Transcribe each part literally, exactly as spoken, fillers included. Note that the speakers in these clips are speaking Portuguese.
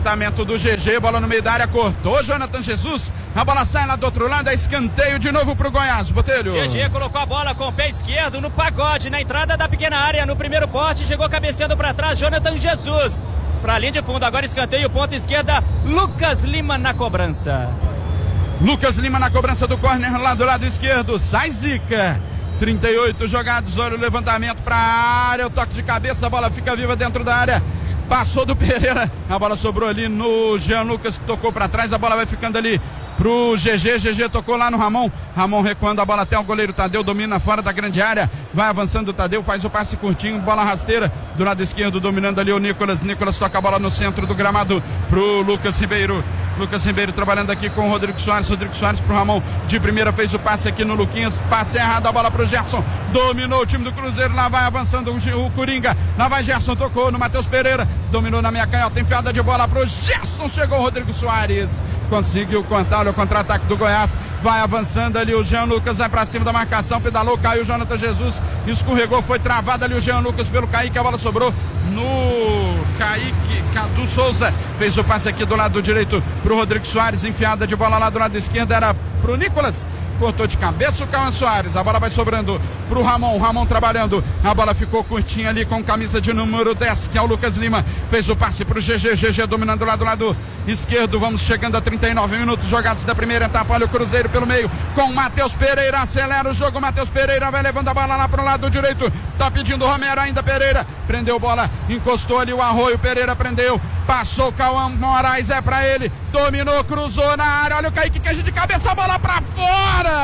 levantamento do G G, bola no meio da área, cortou Jonathan Jesus, a bola sai lá do outro lado, é escanteio de novo pro Goiás, Botelho. G G colocou a bola com o pé esquerdo no pagode, na entrada da pequena área, no primeiro poste, chegou cabeceando para trás, Jonathan Jesus, pra linha de fundo, agora escanteio, ponta esquerda, Lucas Lima na cobrança. Lucas Lima na cobrança do córner lá do lado esquerdo, sai Zica. trinta e oito jogados, olha o levantamento para a área, o toque de cabeça, a bola fica viva dentro da área, passou do Pereira, a bola sobrou ali no Jean Lucas que tocou para trás, a bola vai ficando ali pro G G, G G tocou lá no Ramon, Ramon recuando a bola até o goleiro Tadeu, domina fora da grande área, vai avançando o Tadeu, faz o passe curtinho, bola rasteira, do lado esquerdo dominando ali o Nicolas, Nicolas toca a bola no centro do gramado pro Lucas Ribeiro, Lucas Ribeiro trabalhando aqui com o Rodrigo Soares, Rodrigo Soares pro Ramon, de primeira fez o passe aqui no Luquinhas, passe errado, a bola pro Gerson, dominou o time do Cruzeiro, lá vai avançando o, o Coringa, lá vai Gerson, tocou no Matheus Pereira, dominou na minha canhota, enfiada de bola pro Gerson, chegou o Rodrigo Soares, conseguiu contar o contra-ataque do Goiás, vai avançando ali o Jean Lucas, vai pra cima da marcação, pedalou, caiu o Jonathan Jesus, escorregou, foi travado ali o Jean Lucas pelo Kaique, a bola sobrou no Kaique, Cadu Souza, fez o passe aqui do lado direito pro Rodrigo Soares, enfiada de bola lá do lado esquerdo, era pro Nicolas, cortou de cabeça o Cauã Soares, a bola vai sobrando pro Ramon, Ramon trabalhando, a bola ficou curtinha ali com camisa de número dez, que é o Lucas Lima, fez o passe pro G G, G G dominando lá do lado esquerdo, vamos chegando a trinta e nove minutos jogados da primeira etapa, olha o Cruzeiro pelo meio, com Matheus Pereira, acelera o jogo, Matheus Pereira vai levando a bola lá pro lado direito, tá pedindo o Romero ainda, Pereira, prendeu bola, encostou ali o Arroio, Pereira prendeu, passou o Cauã Moraes, é pra ele, dominou, cruzou na área, olha o Kaique, queijo de cabeça, a bola pra fora!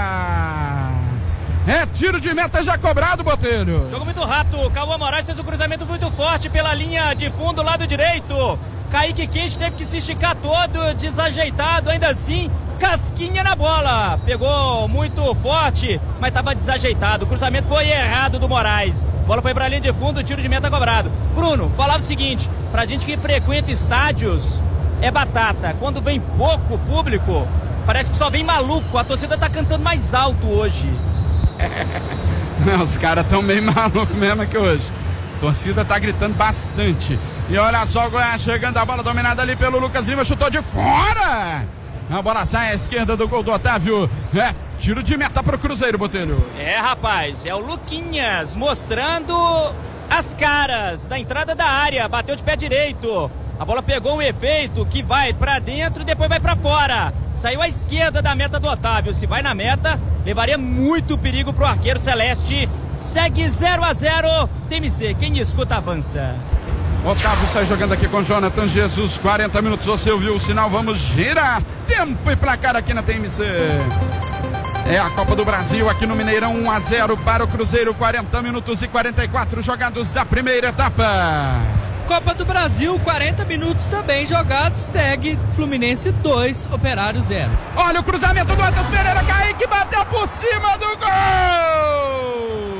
É tiro de meta já cobrado, Botelho. Jogo muito rápido, o Cauã Moraes fez um cruzamento muito forte pela linha de fundo, lado direito. Kaique Quente teve que se esticar todo, desajeitado, ainda assim, casquinha na bola. Pegou muito forte, mas estava desajeitado. O cruzamento foi errado do Moraes. Bola foi pra linha de fundo, tiro de meta cobrado. Bruno, falava o seguinte, pra gente que frequenta estádios, é batata. Quando vem pouco público, parece que só vem maluco. A torcida tá cantando mais alto hoje. Não, os caras estão meio malucos mesmo aqui hoje. A torcida tá gritando bastante. E olha só o Goiás chegando, a bola dominada ali pelo Lucas Lima, chutou de fora. A bola sai à esquerda do gol do Otávio. É, tiro de meta pro Cruzeiro, Botelho. É, rapaz, é o Luquinhas mostrando as caras da entrada da área. Bateu de pé direito. A bola pegou um efeito que vai pra dentro e depois vai pra fora. Saiu à esquerda da meta do Otávio. Se vai na meta, levaria muito perigo pro arqueiro celeste. Segue zero a zero. T M C, quem escuta avança. Otávio sai jogando aqui com Jonathan Jesus. quarenta minutos, você ouviu o sinal. Vamos girar. Tempo e placar aqui na T M C. É a Copa do Brasil aqui no Mineirão, um a zero para o Cruzeiro. quarenta minutos e quarenta e quatro jogados da primeira etapa. Copa do Brasil, quarenta minutos também jogados, segue Fluminense dois, Operário zero. Olha o cruzamento do Matheus Pereira, Kaique bateu por cima do gol!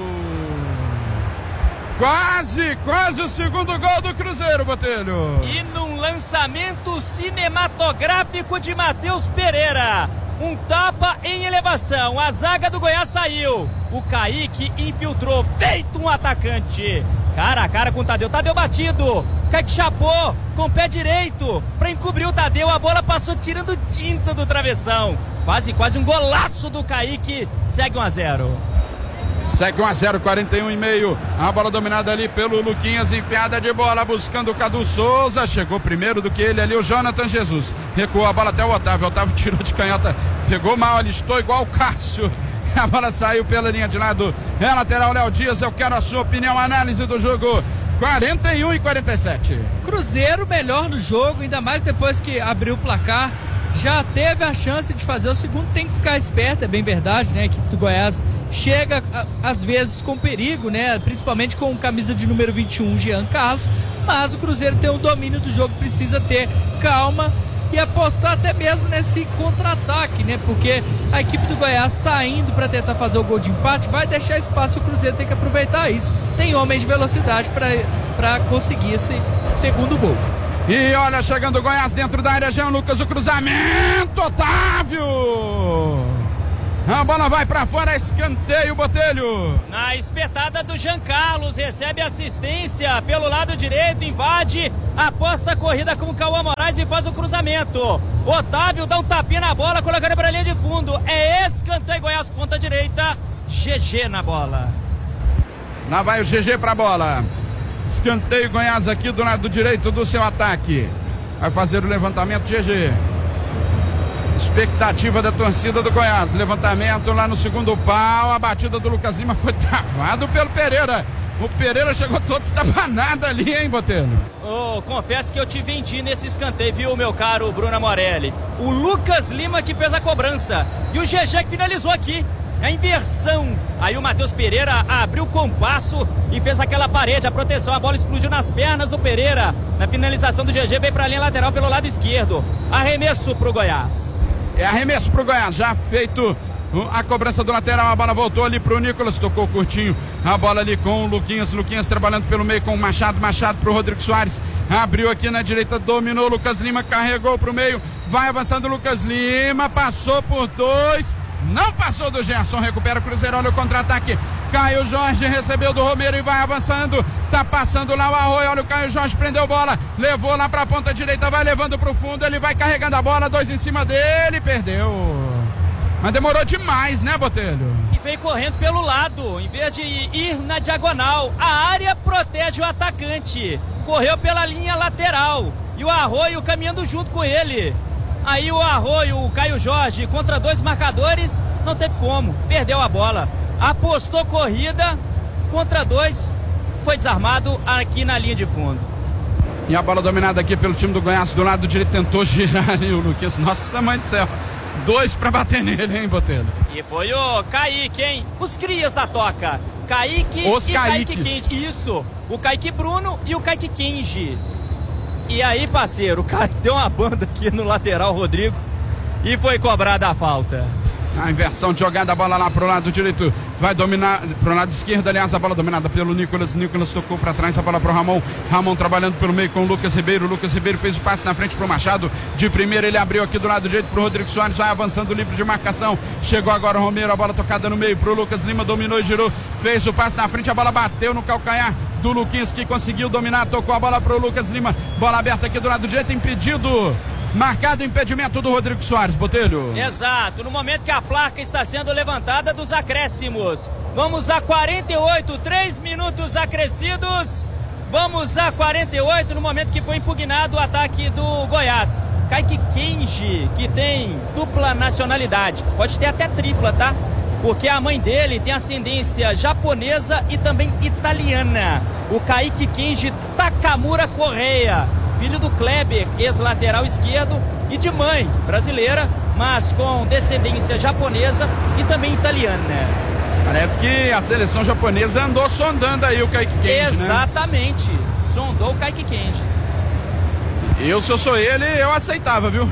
Quase, quase o segundo gol do Cruzeiro, Botelho. E num lançamento cinematográfico de Matheus Pereira, um tapa em elevação, a zaga do Goiás saiu, o Kaique infiltrou, feito um atacante. Cara a cara com o Tadeu, Tadeu batido, Kaique chapou com o pé direito pra encobrir o Tadeu, a bola passou tirando tinta do travessão, quase, quase um golaço do Kaique, segue um a zero. Segue um a zero, quarenta e um e meio, a bola dominada ali pelo Luquinhas, enfiada de bola, buscando o Cadu Souza, chegou primeiro do que ele ali, o Jonathan Jesus, recuou a bola até o Otávio, o Otávio tirou de canhota, pegou mal, alistou igual o Cássio. A bola saiu pela linha de lado. É lateral, Léo Dias. Eu quero a sua opinião, análise do jogo. quarenta e um e quarenta e sete. Cruzeiro melhor no jogo, ainda mais depois que abriu o placar. Já teve a chance de fazer o segundo, tem que ficar esperto, é bem verdade, né? A equipe do Goiás chega às vezes com perigo, né? Principalmente com camisa de número vinte e um, Jean Carlos. Mas o Cruzeiro tem o domínio do jogo, precisa ter calma e apostar até mesmo nesse contra-ataque, né? Porque a equipe do Goiás saindo para tentar fazer o gol de empate vai deixar espaço e o Cruzeiro tem que aproveitar isso. Tem homens de velocidade para conseguir esse segundo gol. E olha, chegando o Goiás dentro da área, Jean Lucas, o cruzamento, Otávio! A bola vai pra fora, escanteio, Botelho. Na espetada do Jean Carlos, recebe assistência pelo lado direito, invade, aposta a corrida com o Cauã Moraes e faz o cruzamento. Otávio dá um tapinha na bola, colocando pra linha de fundo. É escanteio, Goiás, ponta direita. G G na bola. Lá vai o G G pra bola. Escanteio, Goiás aqui do lado direito do seu ataque. Vai fazer o levantamento, G G. Expectativa da torcida do Goiás. Levantamento lá no segundo pau. A batida do Lucas Lima foi travado pelo Pereira. O Pereira chegou todo estabanado ali, hein, Botelho? Oh, confesso que eu te vendi nesse escanteio, viu, meu caro Bruno Morelli? O Lucas Lima que fez a cobrança e o G G que finalizou aqui. A inversão. Aí o Matheus Pereira abriu o compasso e fez aquela parede, a proteção. A bola explodiu nas pernas do Pereira. Na finalização do G G, veio para a linha lateral pelo lado esquerdo. Arremesso pro Goiás. É arremesso pro Goiás, já feito a cobrança do lateral. A bola voltou ali pro Nicolas, tocou curtinho. A bola ali com o Luquinhas. Luquinhas trabalhando pelo meio com o Machado. Machado pro Rodrigo Soares. Abriu aqui na direita, dominou. Lucas Lima carregou pro meio. Vai avançando Lucas Lima. Passou por dois. Não passou do Gerson, recupera o Cruzeiro, olha o contra-ataque. Caio Jorge recebeu do Romero e vai avançando. Tá passando lá o Arroio, olha o Caio Jorge, prendeu bola, levou lá pra ponta direita, vai levando pro fundo, ele vai carregando a bola, dois em cima dele, perdeu. Mas demorou demais, né, Botelho? E veio correndo pelo lado, em vez de ir na diagonal. A área protege o atacante. Correu pela linha lateral. E o Arroio caminhando junto com ele. Aí o Arroio, o Caio Jorge, contra dois marcadores, não teve como, perdeu a bola. Apostou corrida, contra dois, foi desarmado aqui na linha de fundo. E a bola dominada aqui pelo time do Goiás, do lado direito, tentou girar ali o Luquinhas. Nossa mãe do céu, dois pra bater nele, hein, Botelho? E foi o Kaique, hein? Os crias da toca. Kaique Os e Kaiques. Kaique Kenji. Isso, o Kaique Bruno e o Kaique Kenji. E aí, parceiro, o cara deu uma banda aqui no lateral, Rodrigo, e foi cobrada a falta. A inversão de jogada, a bola lá pro lado direito, vai dominar, pro lado esquerdo, aliás, a bola dominada pelo Nicolas. Nicolas tocou pra trás, a bola pro Ramon. Ramon trabalhando pelo meio com o Lucas Ribeiro. Lucas Ribeiro fez o passe na frente pro Machado. De primeira ele abriu aqui do lado direito pro Rodrigo Soares, vai avançando livre de marcação. Chegou agora o Romero, a bola tocada no meio pro Lucas Lima, dominou e girou. Fez o passe na frente, a bola bateu no calcanhar do Luquinhas, que conseguiu dominar, tocou a bola pro Lucas Lima. Bola aberta aqui do lado direito, impedido. Marcado o impedimento do Rodrigo Soares, Botelho. Exato, no momento que a placa está sendo levantada dos acréscimos. Vamos a quarenta e oito, três minutos acrescidos. Vamos a quarenta e oito, no momento que foi impugnado o ataque do Goiás. Kaique Kenji, que tem dupla nacionalidade, pode ter até tripla, tá? Porque a mãe dele tem ascendência japonesa e também italiana. O Kaique Kenji Takamura Correia, filho do Kleber, ex-lateral esquerdo, e de mãe brasileira, mas com descendência japonesa e também italiana. Parece que a seleção japonesa andou sondando aí o Kaique Kenji, Exatamente, né? Sondou o Kaique Kenji. Eu, se eu sou ele, eu aceitava, viu?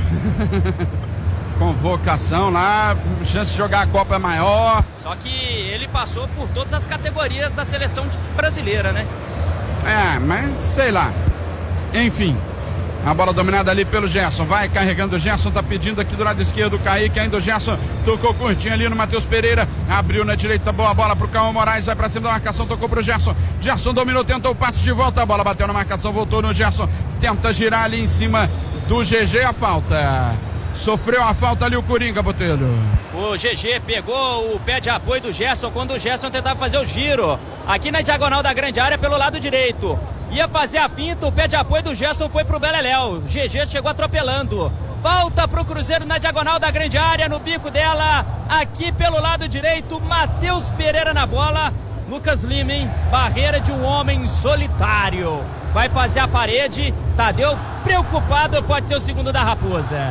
Convocação lá, chance de jogar a Copa é maior. Só que ele passou por todas as categorias da seleção brasileira, né? É, mas sei lá. Enfim, a bola dominada ali pelo Gerson, vai carregando o Gerson, tá pedindo aqui do lado esquerdo o Kaique, ainda o Gerson tocou curtinho ali no Matheus Pereira, abriu na direita, boa bola pro Cauã Moraes, vai pra cima da marcação, tocou pro Gerson, Gerson dominou, tentou o passe de volta, a bola bateu na marcação, voltou no Gerson, tenta girar ali em cima do G G, a falta. Sofreu a falta ali o Coringa, Botelho. O G G pegou o pé de apoio do Gerson quando o Gerson tentava fazer o giro. Aqui na diagonal da grande área pelo lado direito. Ia fazer a finta, o pé de apoio do Gerson foi pro Beleléu. O G G chegou atropelando. Volta pro Cruzeiro na diagonal da grande área, no bico dela. Aqui pelo lado direito, Matheus Pereira na bola. Lucas Lima, hein? Barreira de um homem solitário. Vai fazer a parede. Tadeu preocupado, pode ser o segundo da Raposa.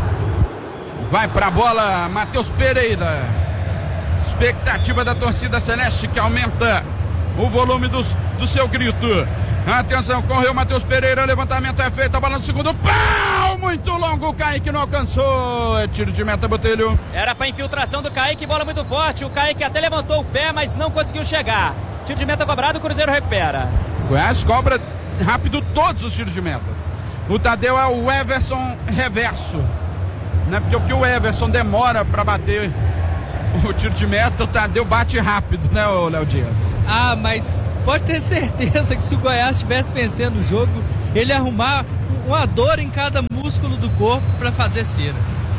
Vai pra bola, Matheus Pereira. Expectativa da torcida celeste que aumenta o volume do, do seu grito. Atenção, correu Matheus Pereira, levantamento é feito, a bola no segundo pau, muito longo, o Kaique não alcançou, é tiro de meta, Botelho. Era pra infiltração do Kaique, bola muito forte, o Kaique até levantou o pé, mas não conseguiu chegar. Tiro de meta cobrado, o Cruzeiro recupera. Goiás cobra rápido todos os tiros de metas. O Tadeu é o Everson reverso. Né? Porque o que o Everson demora para bater o tiro de meta, o Tadeu bate rápido, né, ô Léo Dias? Ah, mas pode ter certeza que se o Goiás estivesse vencendo o jogo, ele ia arrumar uma dor em cada músculo do corpo para fazer cera.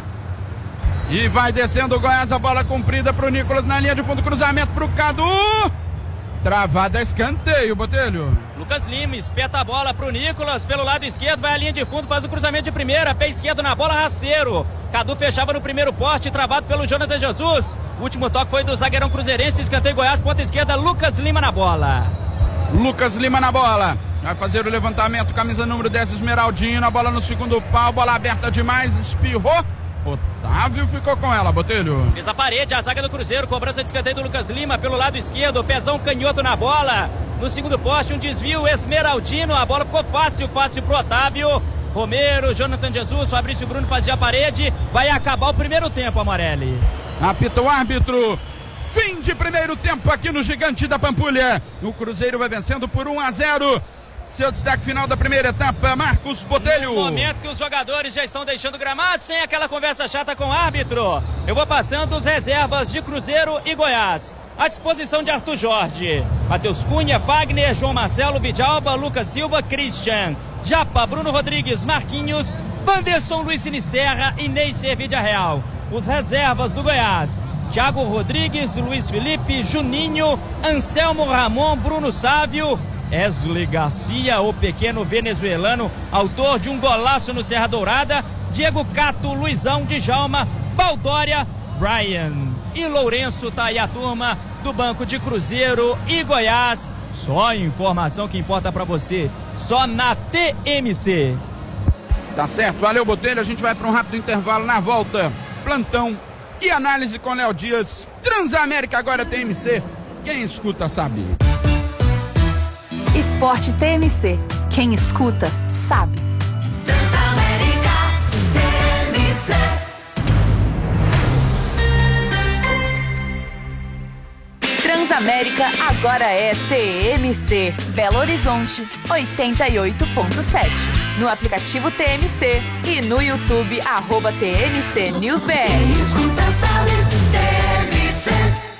E vai descendo o Goiás, a bola comprida pro Nicolas na linha de fundo, cruzamento pro Cadu. Travada, escanteio, Botelho. Lucas Lima espeta a bola pro Nicolas, pelo lado esquerdo, vai à linha de fundo, faz o cruzamento de primeira, pé esquerdo na bola, rasteiro. Cadu fechava no primeiro poste, travado pelo Jonathan Jesus. O último toque foi do zagueirão cruzeirense, escanteio Goiás, ponta esquerda, Lucas Lima na bola. Lucas Lima na bola. Vai fazer o levantamento, camisa número dez, Esmeraldino, a bola no segundo pau, bola aberta demais, espirrou. Otávio ficou com ela, Botelho. Fez a parede, a zaga do Cruzeiro, cobrança de escanteio do Lucas Lima pelo lado esquerdo, pezão canhoto na bola. No segundo poste, um desvio, Esmeraldino, a bola ficou fácil, fácil pro Otávio. Romero, Jonathan Jesus, Fabrício Bruno fazia a parede. Vai acabar o primeiro tempo, Amarelli. Apita o árbitro. Fim de primeiro tempo aqui no Gigante da Pampulha. O Cruzeiro vai vencendo por um a zero. Seu destaque final da primeira etapa, Marcos Botelho. No momento que os jogadores já estão deixando o gramado, sem aquela conversa chata com o árbitro, eu vou passando os reservas de Cruzeiro e Goiás. À disposição de Arthur Jorge, Matheus Cunha, Wagner, João Marcelo, Vidalba, Lucas Silva, Christian, Japa, Bruno Rodrigues, Marquinhos, Wanderson, Luiz Sinisterra e Ney Servídia Real. Os reservas do Goiás: Thiago Rodrigues, Luiz Felipe, Juninho, Anselmo Ramon, Bruno Sávio, Wesley Garcia, o pequeno venezuelano, autor de um golaço no Serra Dourada, Diego Cato, Luizão, Djalma, Baldória, Brian e Lourenço. Tá aí a turma do banco de Cruzeiro e Goiás. Só informação que importa pra você, só na T M C. Tá certo, valeu, Botelho. A gente vai para um rápido intervalo. Na volta, plantão e análise com Léo Dias. Transamérica agora T M C. Quem escuta sabe. Esporte T M C. Quem escuta, sabe. Transamérica T M C. Transamérica agora é T M C. Belo Horizonte, oitenta e oito ponto sete. No aplicativo T M C e no YouTube, arroba T M C News B R. Quem escuta sabe, T M C.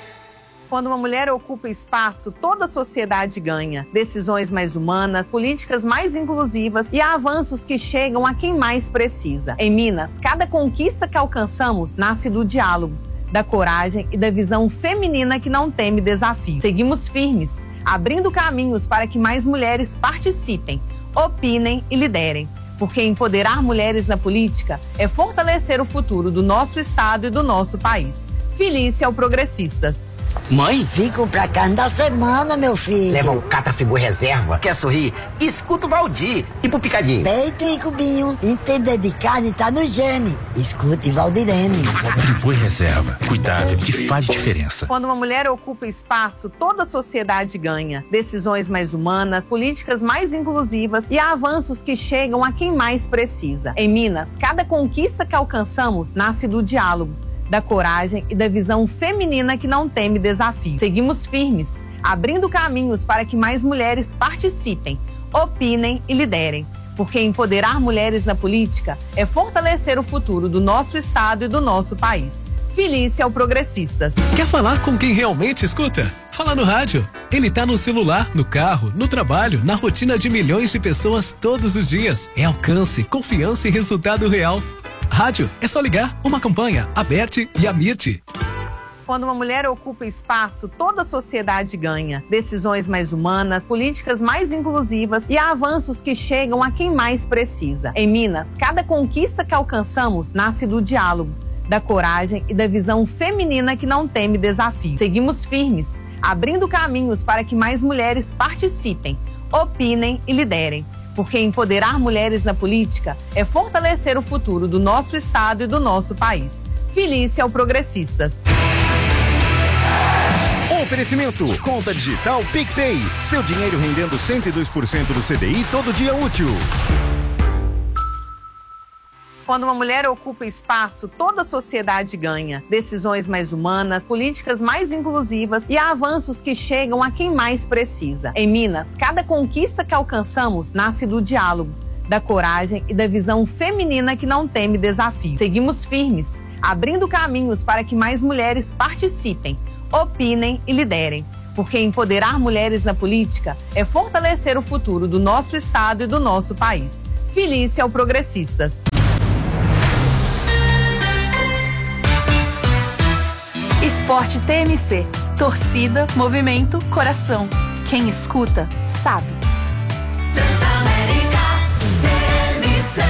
Quando uma mulher ocupa espaço, toda a sociedade ganha. Decisões mais humanas, políticas mais inclusivas e avanços que chegam a quem mais precisa. Em Minas, cada conquista que alcançamos nasce do diálogo, da coragem e da visão feminina que não teme desafios. Seguimos firmes, abrindo caminhos para que mais mulheres participem, opinem e liderem. Porque empoderar mulheres na política é fortalecer o futuro do nosso estado e do nosso país. Felícia ao Progressistas. Mãe? Fico pra carne da semana, meu filho. Leva um Catrafibu reserva. Quer sorrir? Escuta o Valdir. E pro Picadinho? Peito e cubinho. Entender de carne tá no gene. Escute Valdirene. Friboi reserva. Cuidado que faz diferença. Quando uma mulher ocupa espaço, toda a sociedade ganha. Decisões mais humanas, políticas mais inclusivas e avanços que chegam a quem mais precisa. Em Minas, cada conquista que alcançamos nasce do diálogo, da coragem e da visão feminina que não teme desafios. Seguimos firmes, abrindo caminhos para que mais mulheres participem, opinem e liderem. Porque empoderar mulheres na política é fortalecer o futuro do nosso estado e do nosso país. Felícia ao Progressistas. Quer falar com quem realmente escuta? Fala no rádio. Ele tá no celular, no carro, no trabalho, na rotina de milhões de pessoas todos os dias. É alcance, confiança e resultado real. Rádio, é só ligar uma campanha, Aberte e Amirte. Quando uma mulher ocupa espaço, toda a sociedade ganha. Decisões mais humanas, políticas mais inclusivas e avanços que chegam a quem mais precisa. Em Minas, cada conquista que alcançamos nasce do diálogo, da coragem e da visão feminina que não teme desafios. Seguimos firmes, abrindo caminhos para que mais mulheres participem, opinem e liderem. Porque empoderar mulheres na política é fortalecer o futuro do nosso estado e do nosso país. Felícia ao Progressistas. Oferecimento, conta digital PicPay. Seu dinheiro rendendo cento e dois por cento do C D I todo dia útil. Quando uma mulher ocupa espaço, toda a sociedade ganha. Decisões mais humanas, políticas mais inclusivas e avanços que chegam a quem mais precisa. Em Minas, cada conquista que alcançamos nasce do diálogo, da coragem e da visão feminina que não teme desafios. Seguimos firmes, abrindo caminhos para que mais mulheres participem, opinem e liderem. Porque empoderar mulheres na política é fortalecer o futuro do nosso estado e do nosso país. Felícia ao Progressistas. Esporte T M C. Torcida, movimento, coração. Quem escuta, sabe. Transamérica T M C.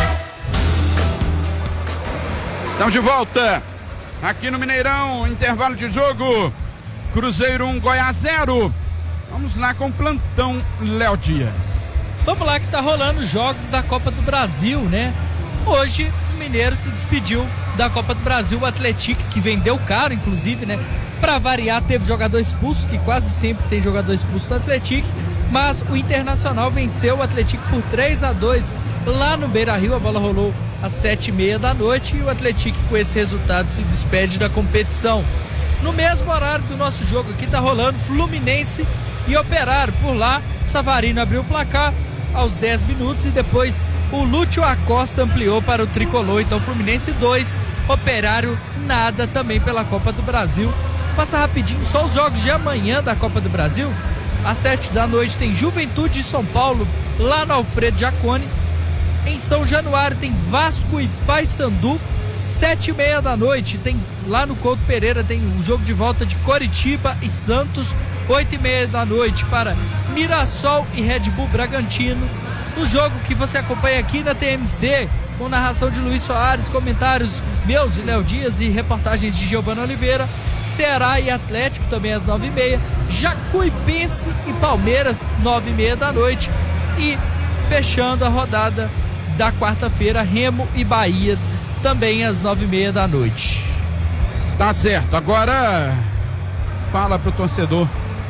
Estamos de volta aqui no Mineirão, intervalo de jogo. Cruzeiro um, Goiás zero. Vamos lá com o plantão Léo Dias. Vamos lá que tá rolando os jogos da Copa do Brasil, né? Hoje o Mineiro se despediu da Copa do Brasil, o Atlético, que vendeu caro, inclusive, né? Pra variar, teve jogador expulso, que quase sempre tem jogador expulso do Atlético, mas o Internacional venceu o Atlético por três a dois lá no Beira-Rio. A bola rolou às sete e meia da noite e o Atlético, com esse resultado, se despede da competição. No mesmo horário do nosso jogo aqui tá rolando Fluminense e Operário. Por lá, Savarino abriu o placar aos dez minutos e depois o Lúcio Acosta ampliou para o tricolor. Então Fluminense dois, Operário nada também pela Copa do Brasil. Passa rapidinho só os jogos de amanhã da Copa do Brasil. Às sete da noite tem Juventude de São Paulo lá no Alfredo Jaconi. Em São Januário tem Vasco e Paysandu. Sete e meia da noite tem lá no Couto Pereira tem um jogo de volta de Coritiba e Santos. Oito e meia da noite para Mirassol e Red Bull Bragantino. O jogo que você acompanha aqui na T M C, com narração de Luiz Soares, comentários meus de Léo Dias e reportagens de Giovana Oliveira. Ceará e Atlético também às nove e meia. Jacuipense e Palmeiras, nove e meia da noite. E fechando a rodada da quarta-feira, Remo e Bahia, também às nove e meia da noite. Tá certo, agora fala pro torcedor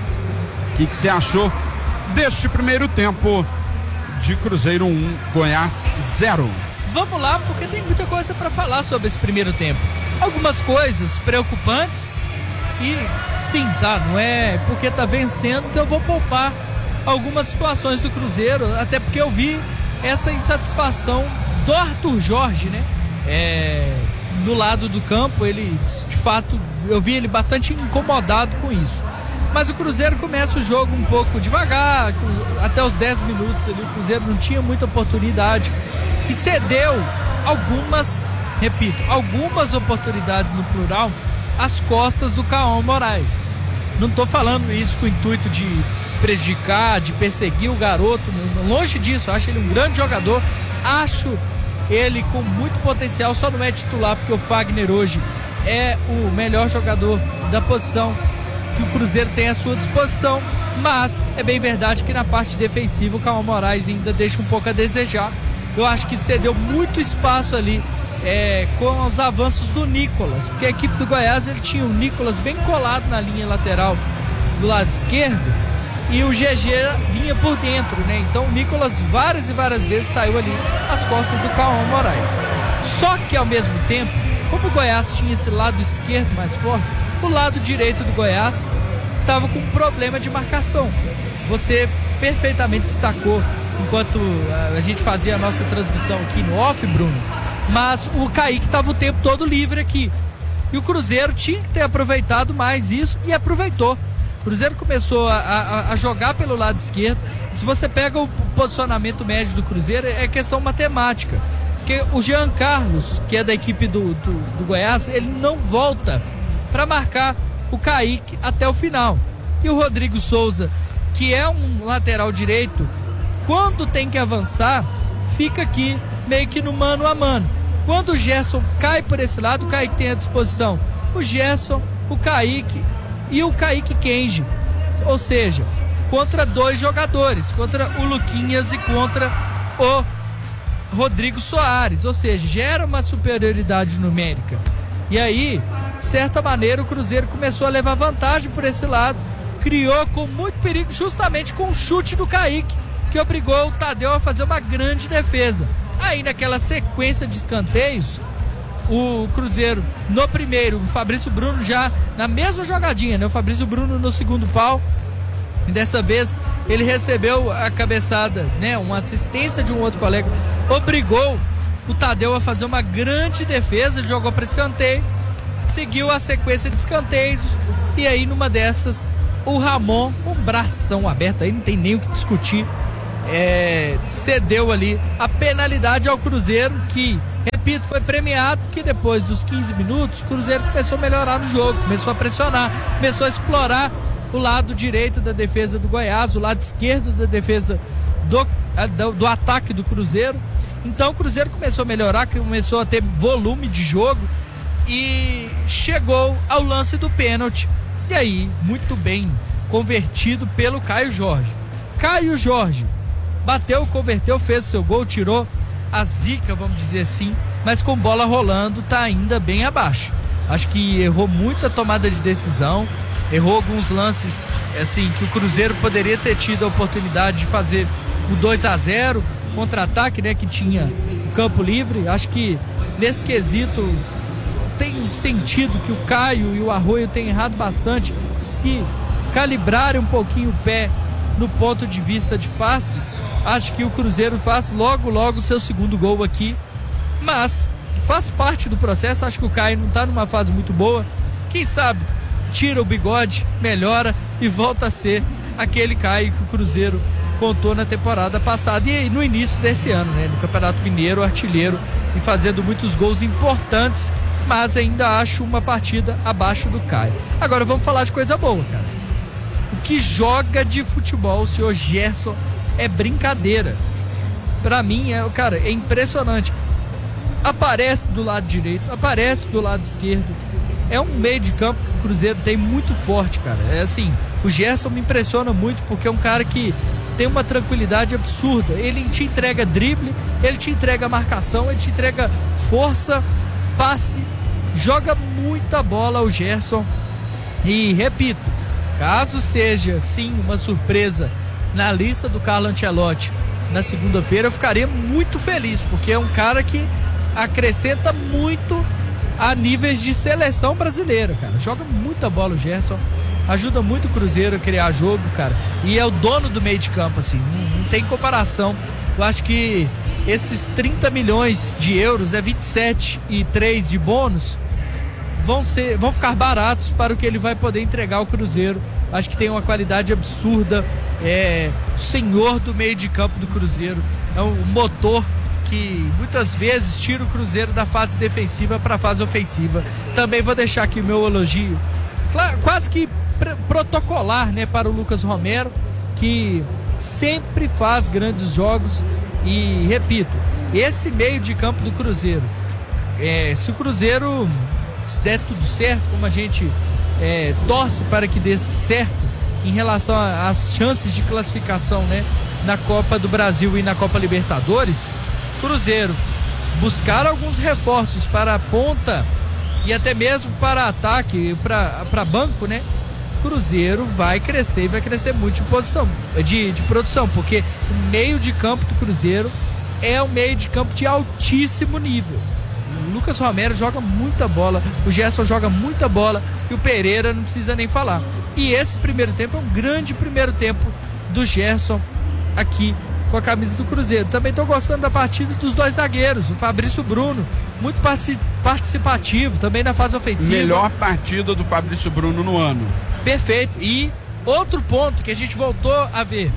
o que que você achou deste primeiro tempo de Cruzeiro um, Goiás zero. Vamos lá, porque tem muita coisa para falar sobre esse primeiro tempo. Algumas coisas preocupantes e sim, tá, não é porque tá vencendo que eu vou poupar algumas situações do Cruzeiro, até porque eu vi essa insatisfação do Arthur Jorge, né? É, do lado do campo, ele de fato, eu vi ele bastante incomodado com isso. Mas o Cruzeiro começa o jogo um pouco devagar, até os dez minutos ali, o Cruzeiro não tinha muita oportunidade e cedeu algumas, repito, algumas oportunidades no plural às costas do Cauã Moraes. Não estou falando isso com o intuito de prejudicar, de perseguir o garoto, longe disso, eu acho ele um grande jogador, acho ele com muito potencial, só não é titular porque o Fagner hoje é o melhor jogador da posição que o Cruzeiro tem à sua disposição, mas é bem verdade que na parte defensiva o Cauã Moraes ainda deixa um pouco a desejar. Eu acho que cedeu muito espaço ali é, com os avanços do Nicolas, porque a equipe do Goiás ele tinha o Nicolas bem colado na linha lateral do lado esquerdo e o G G vinha por dentro, né? Então o Nicolas várias e várias vezes saiu ali às costas do Cauã Moraes. Só que ao mesmo tempo, como o Goiás tinha esse lado esquerdo mais forte, o lado direito do Goiás estava com um problema de marcação. Você perfeitamente destacou enquanto a gente fazia a nossa transmissão aqui no off, Bruno, mas o Kaique estava o tempo todo livre aqui. E o Cruzeiro tinha que ter aproveitado mais isso e aproveitou. O Cruzeiro começou a, a, a jogar pelo lado esquerdo. Se você pega o posicionamento médio do Cruzeiro, é questão matemática. Porque o Jean Carlos, que é da equipe do, do, do Goiás, ele não volta para marcar o Kaique até o final. E o Rodrigo Souza, que é um lateral direito, quando tem que avançar, fica aqui meio que no mano a mano. Quando o Gerson cai por esse lado, o Kaique tem à disposição o Gerson, o Kaique e o Kaique Kenji. Ou seja, contra dois jogadores, contra o Luquinhas e contra o Rodrigo Soares. Ou seja, gera uma superioridade numérica. E aí, de certa maneira, o Cruzeiro começou a levar vantagem por esse lado, criou com muito perigo justamente com o chute do Kaique, que obrigou o Tadeu a fazer uma grande defesa. Aí naquela sequência de escanteios, o Cruzeiro no primeiro, o Fabrício Bruno já na mesma jogadinha, né? O Fabrício Bruno no segundo pau, e dessa vez ele recebeu a cabeçada, né? Uma assistência de um outro colega, obrigou o Tadeu a fazer uma grande defesa, jogou para escanteio, seguiu a sequência de escanteios, e aí numa dessas o Ramon, com o bração aberto, aí não tem nem o que discutir, é, cedeu ali a penalidade ao Cruzeiro, que, repito, foi premiado, porque depois dos quinze minutos o Cruzeiro começou a melhorar no jogo, começou a pressionar, começou a explorar o lado direito da defesa do Goiás, o lado esquerdo da defesa do, do, do ataque do Cruzeiro. Então o Cruzeiro começou a melhorar, começou a ter volume de jogo e chegou ao lance do pênalti. E aí, muito bem convertido pelo Caio Jorge. Caio Jorge bateu, converteu, fez seu gol, tirou a zica, vamos dizer assim, mas com bola rolando tá ainda bem abaixo. Acho que errou muito a tomada de decisão, errou alguns lances assim que o Cruzeiro poderia ter tido a oportunidade de fazer o dois a zero, contra-ataque, né, que tinha o campo livre. Acho que nesse quesito tem sentido que o Caio e o Arroio têm errado bastante, se calibrarem um pouquinho o pé no ponto de vista de passes. Acho que o Cruzeiro faz logo logo o seu segundo gol aqui, mas faz parte do processo. Acho que o Caio não está numa fase muito boa, quem sabe tira o bigode, melhora e volta a ser aquele Caio que o Cruzeiro contou na temporada passada e no início desse ano, né, no Campeonato Mineiro, artilheiro e fazendo muitos gols importantes, mas ainda acho uma partida abaixo do Caio. Agora vamos falar de coisa boa, cara. O que joga de futebol o senhor Gerson é brincadeira. Pra mim, é, cara, é impressionante. Aparece do lado direito, aparece do lado esquerdo. É um meio de campo que o Cruzeiro tem muito forte, cara. É assim, o Gerson me impressiona muito porque é um cara que tem uma tranquilidade absurda. Ele te entrega drible, ele te entrega marcação, ele te entrega força, passe, joga muita bola o Gerson. E repito, caso seja sim uma surpresa na lista do Carlo Ancelotti na segunda-feira, eu ficaria muito feliz, porque é um cara que acrescenta muito a níveis de seleção brasileira, cara. Joga muita bola o Gerson, ajuda muito o Cruzeiro a criar jogo, cara, e é o dono do meio de campo, assim, não, não tem comparação. Eu acho que esses trinta milhões de euros, é vinte e sete e três de bônus, vão ser, vão ficar baratos para o que ele vai poder entregar ao Cruzeiro. Acho que tem uma qualidade absurda, é o senhor do meio de campo do Cruzeiro, é um motor que muitas vezes tira o Cruzeiro da fase defensiva para a fase ofensiva. Também vou deixar aqui o meu elogio, claro, quase que pr- protocolar, né, para o Lucas Romero, que sempre faz grandes jogos. E repito, esse meio de campo do Cruzeiro, é, se o Cruzeiro, se der tudo certo, como a gente é, torce para que dê certo em relação às chances de classificação, né, na Copa do Brasil e na Copa Libertadores, Cruzeiro buscar alguns reforços para a ponta e até mesmo para ataque, para, para banco, né? Cruzeiro vai crescer e vai crescer muito de posição, de, de produção, porque o meio de campo do Cruzeiro é um meio de campo de altíssimo nível. O Lucas Romero joga muita bola, o Gerson joga muita bola e o Pereira não precisa nem falar. E esse primeiro tempo é um grande primeiro tempo do Gerson aqui com a camisa do Cruzeiro. Também estou gostando da partida dos dois zagueiros, o Fabrício Bruno, muito participativo, também na fase ofensiva. Melhor partida do Fabrício Bruno no ano. Perfeito. E outro ponto que a gente voltou a ver,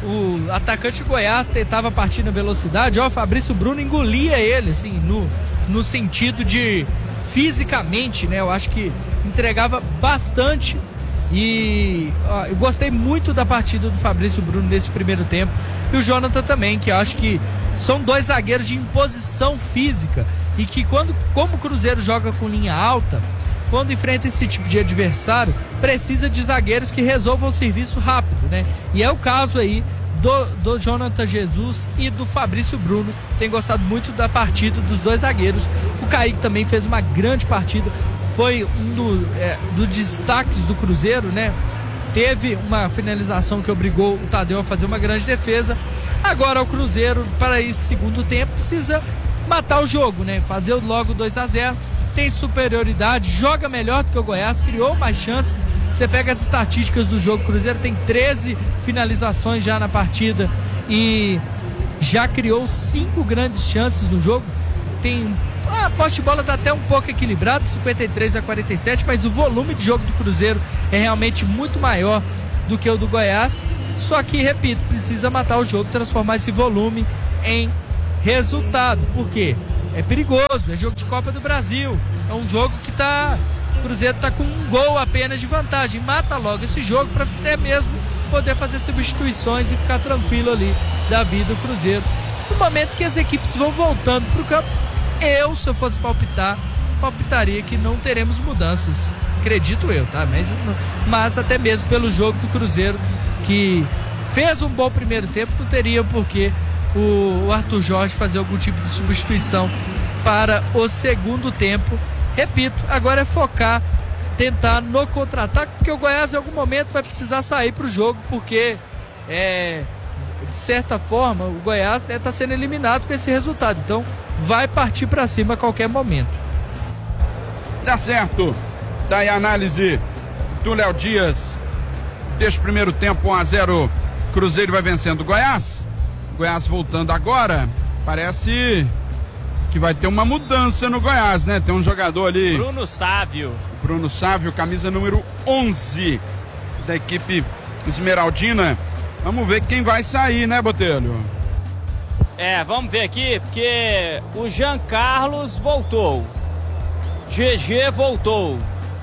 o atacante de Goiás tentava partir na velocidade, ó, o Fabrício Bruno engolia ele, assim, no, no sentido de fisicamente, né, eu acho que entregava bastante. E ó, eu gostei muito da partida do Fabrício Bruno nesse primeiro tempo, e o Jonathan também, que eu acho que são dois zagueiros de imposição física e que quando, como o Cruzeiro joga com linha alta, quando enfrenta esse tipo de adversário, precisa de zagueiros que resolvam o serviço rápido, né? E é o caso aí do, do Jonathan Jesus e do Fabrício Bruno. Tem gostado muito da partida dos dois zagueiros. O Kaique também fez uma grande partida, foi um do, é, dos destaques do Cruzeiro, né? Teve uma finalização que obrigou o Tadeu a fazer uma grande defesa. Agora o Cruzeiro, para esse segundo tempo, precisa matar o jogo, né? Fazer logo dois a zero. Tem superioridade, joga melhor do que o Goiás, criou mais chances. Você pega as estatísticas do jogo, o Cruzeiro tem treze finalizações já na partida e já criou cinco grandes chances no jogo. tem... A posse de bola tá até um pouco equilibrado, cinquenta e três a quarenta e sete, mas o volume de jogo do Cruzeiro é realmente muito maior do que o do Goiás. Só que, repito, precisa matar o jogo, transformar esse volume em resultado. Por quê? É perigoso, é jogo de Copa do Brasil. É um jogo que tá... O Cruzeiro tá com um gol apenas de vantagem. Mata logo esse jogo para até mesmo poder fazer substituições e ficar tranquilo ali da vida do Cruzeiro. No momento que as equipes vão voltando pro campo, eu, se eu fosse palpitar, palpitaria que não teremos mudanças. Acredito eu, tá? Mas, mas até mesmo pelo jogo do Cruzeiro, que fez um bom primeiro tempo, não teria por que o Arthur Jorge fazer algum tipo de substituição para o segundo tempo. Repito, agora é focar, tentar no contra-ataque, porque o Goiás em algum momento vai precisar sair para o jogo, porque é, de certa forma o Goiás está sendo eliminado com esse resultado, então vai partir para cima a qualquer momento. Tá certo, daí a análise do Léo Dias deste primeiro tempo. Um a zero, Cruzeiro vai vencendo o Goiás. Goiás voltando agora, parece que vai ter uma mudança no Goiás, né? Tem um jogador ali, Bruno Sávio. Bruno Sávio, camisa número onze da equipe esmeraldina. Vamos ver quem vai sair, né, Botelho? É, vamos ver aqui, porque o Jean Carlos voltou, G G voltou.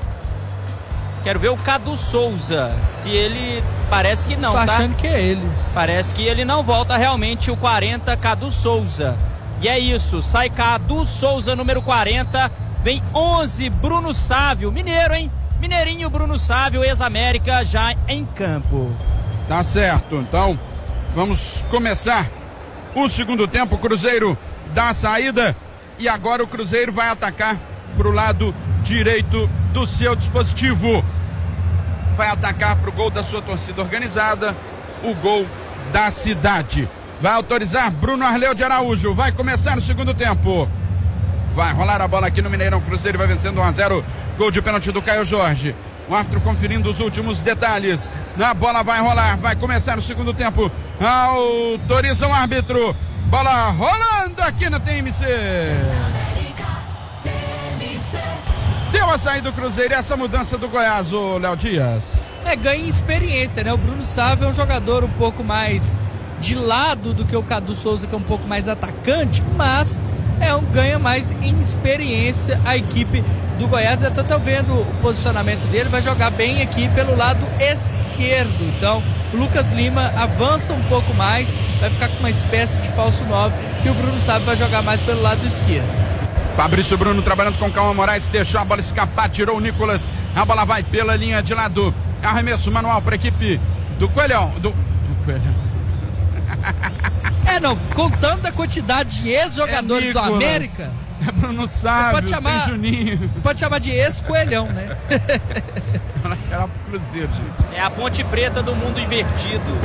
Quero ver o Cadu Souza, se ele... Parece que não, Tô tá? achando que é ele. Parece que ele não volta realmente, o quarenta, Cadu Souza. E é isso, sai Cadu Souza, número quarenta, vem onze, Bruno Sávio, mineiro, hein? Mineirinho Bruno Sávio, ex-América, já em campo. Tá certo, então vamos começar o segundo tempo. O Cruzeiro dá a saída e agora o Cruzeiro vai atacar pro lado direito do seu dispositivo. Vai atacar pro gol da sua torcida organizada, o gol da cidade. Vai autorizar Bruno Arleu de Araújo. Vai começar o segundo tempo. Vai rolar a bola aqui no Mineirão. Cruzeiro vai vencendo um a zero. Gol de pênalti do Caio Jorge. O árbitro conferindo os últimos detalhes. A bola vai rolar. Vai começar o segundo tempo. Autoriza o árbitro. Bola rolando aqui na T M C. Deu a saída do Cruzeiro e essa mudança do Goiás, o Léo Dias. É, ganha experiência, né? O Bruno Sávio é um jogador um pouco mais de lado do que o Cadu Souza, que é um pouco mais atacante, mas é um ganha mais em experiência a equipe do Goiás. Eu tô vendo o posicionamento dele, vai jogar bem aqui pelo lado esquerdo. Então, o Lucas Lima avança um pouco mais, vai ficar com uma espécie de falso nove, e o Bruno Sávio vai jogar mais pelo lado esquerdo. Fabrício Bruno trabalhando com Calma Moraes, deixou a bola escapar, tirou o Nicolas, a bola vai pela linha de lado, arremesso manual para a equipe do Coelhão, do, do Coelhão. É, não, contando a quantidade de ex-jogadores é do América, é Bruno Sávio, pode chamar, tem Juninho, pode chamar de ex-Coelhão, né? Era pro Cruzeiro, gente. É a Ponte Preta do mundo invertido.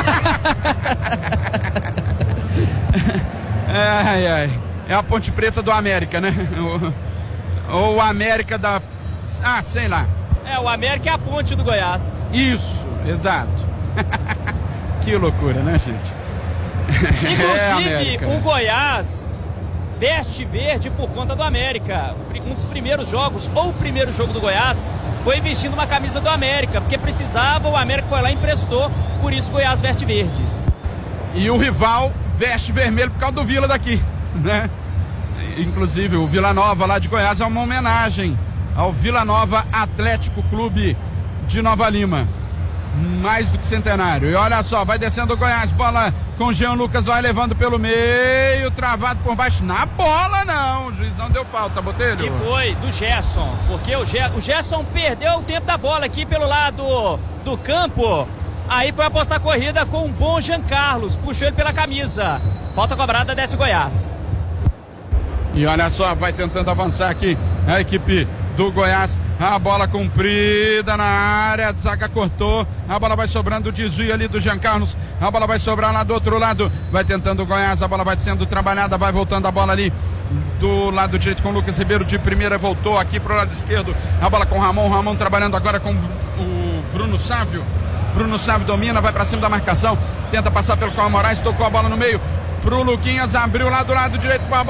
Ai, ai. É a Ponte Preta do América, né? Ou o América da... Ah, sei lá. É, o América é a ponte do Goiás. Isso, exato. Que loucura, né, gente? Inclusive, é, o Goiás veste verde por conta do América. Um dos primeiros jogos, ou o primeiro jogo do Goiás, foi vestindo uma camisa do América, porque precisava, o América foi lá e emprestou, por isso o Goiás veste verde. E o rival veste vermelho por causa do Vila daqui, né? Inclusive o Vila Nova lá de Goiás é uma homenagem ao Vila Nova Atlético Clube de Nova Lima, mais do que centenário. E olha só, vai descendo o Goiás, bola com Jean Lucas, vai levando pelo meio, travado por baixo, na bola não, o juizão deu falta, Botelho. E foi do Gerson, porque o, Ge- o Gerson perdeu o tempo da bola aqui pelo lado do campo, aí foi apostar a corrida com um bom Jean Carlos, puxou ele pela camisa, falta cobrada, desce o Goiás. E olha só, vai tentando avançar aqui a equipe do Goiás, a bola comprida na área, a zaga cortou, a bola vai sobrando, o desvio ali do Jean Carlos, a bola vai sobrar lá do outro lado, vai tentando o Goiás, a bola vai sendo trabalhada, vai voltando a bola ali do lado direito com o Lucas Ribeiro de primeira, voltou aqui pro lado esquerdo, a bola com o Ramon, Ramon trabalhando agora com o Bruno Sávio, Bruno Sávio domina, vai pra cima da marcação, tenta passar pelo Calma Moraes, tocou a bola no meio pro Luquinhas, abriu lá do lado direito com a bola,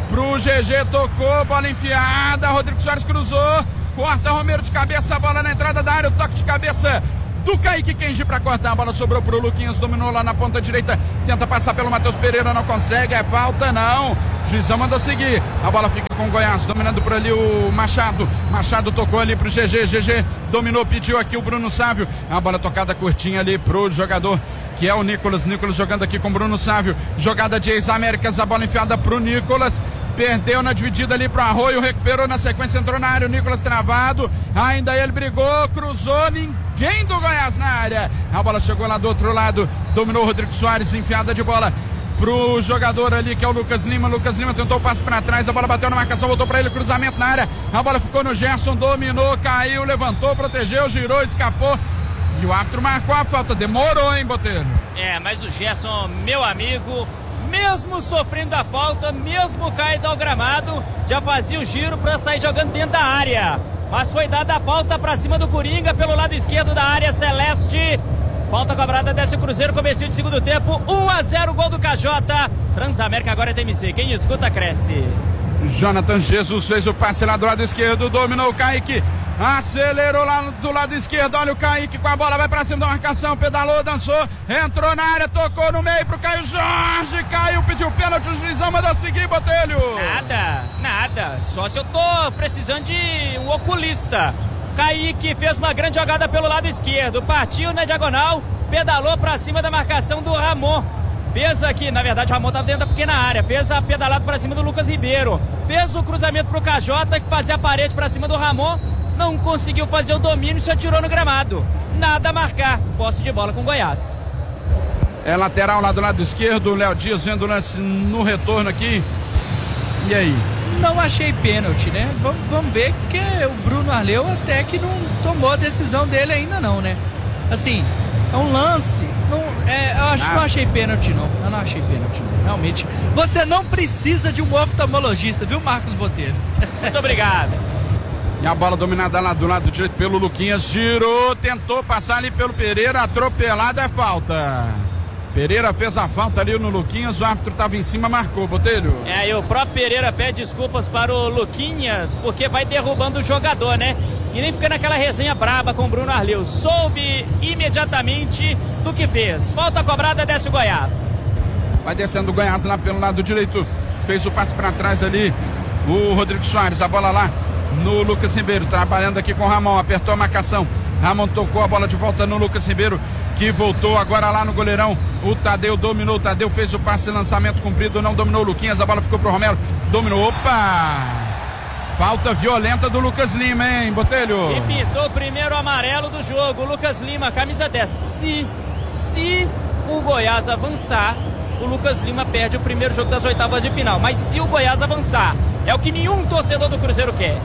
pro G G, tocou, bola enfiada, Rodrigo Soares cruzou, corta Romero de cabeça, a bola na entrada da área, o toque de cabeça do Kaique Kenji para cortar, a bola sobrou pro Luquinhas, dominou lá na ponta direita, tenta passar pelo Matheus Pereira, não consegue, é falta, não, juizão manda seguir, a bola fica com o Goiás, dominando por ali o Machado, Machado tocou ali pro G G, G G dominou, pediu aqui o Bruno Sávio, a bola tocada curtinha ali pro jogador que é o Nicolas, Nicolas jogando aqui com o Bruno Sávio, jogada de ex-Américas, a bola enfiada pro Nicolas, perdeu na dividida ali pro Arroio, recuperou na sequência, entrou na área, o Nicolas travado, ainda ele brigou, cruzou, ninguém do Goiás na área, a bola chegou lá do outro lado, dominou o Rodrigo Soares, enfiada de bola pro jogador ali que é o Lucas Lima, Lucas Lima tentou o passe pra trás, a bola bateu na marcação, voltou pra ele, cruzamento na área, a bola ficou no Gerson, dominou, caiu, levantou, protegeu, girou, escapou, e o árbitro marcou a falta, demorou, hein, Botelho? É, mas o Gerson, meu amigo, mesmo sofrendo a falta, mesmo caído ao gramado, já fazia o giro para sair jogando dentro da área. Mas foi dada a falta para cima do Coringa pelo lado esquerdo da área celeste. Falta cobrada, desce o Cruzeiro, comecinho de segundo tempo, um a zero, gol do K J. Transamérica agora é T M C, quem escuta cresce. Jonathan Jesus fez o passe lá do lado esquerdo, dominou o Kaique, acelerou lá do lado esquerdo, olha o Kaique com a bola, vai pra cima da marcação, pedalou, dançou, entrou na área, tocou no meio pro Caio Jorge, caiu, pediu pênalti, o juizão mandou seguir, Botelho. Nada, nada, só se eu tô precisando de um oculista. Kaique fez uma grande jogada pelo lado esquerdo, partiu na diagonal, pedalou pra cima da marcação do Ramon. Fez aqui, na verdade o Ramon estava dentro da pequena área, fez a pedalada para cima do Lucas Ribeiro, fez o cruzamento pro K J, que fazia a parede para cima do Ramon, não conseguiu fazer o domínio e se atirou no gramado. Nada a marcar, posse de bola com Goiás. É lateral lá do lado esquerdo, o Léo Dias vendo o lance no retorno aqui. E aí? Não achei pênalti, né? Vamos, vamos ver, porque o Bruno Arleu até que não tomou a decisão dele ainda não, né? Assim, é um lance, não, é, eu acho, ah. não achei pênalti não, eu não achei pênalti não, realmente. Você não precisa de um oftalmologista, viu, Marcos Botelho? Muito obrigado. E a bola dominada lá do lado direito pelo Luquinhas, girou, tentou passar ali pelo Pereira, atropelado, é falta. Pereira fez a falta ali no Luquinhas, o árbitro estava em cima, marcou, Botelho. É, e o próprio Pereira pede desculpas para o Luquinhas, porque vai derrubando o jogador, né? E nem fica naquela resenha braba com o Bruno Arleu. Soube imediatamente do que fez. Falta cobrada, desce o Goiás. Vai descendo o Goiás lá pelo lado direito. Fez o passe para trás ali. O Rodrigo Soares, a bola lá no Lucas Ribeiro. Trabalhando aqui com o Ramon. Apertou a marcação. Ramon tocou a bola de volta no Lucas Ribeiro, que voltou agora lá no goleirão. O Tadeu dominou. O Tadeu fez o passe, lançamento cumprido. Não dominou o Luquinhas. A bola ficou pro Romero. Dominou. Opa! Falta violenta do Lucas Lima, hein, Botelho? E pintou o primeiro amarelo do jogo. O Lucas Lima, camisa dez. Se, se o Goiás avançar, o Lucas Lima perde o primeiro jogo das oitavas de final. Mas se o Goiás avançar, é o que nenhum torcedor do Cruzeiro quer.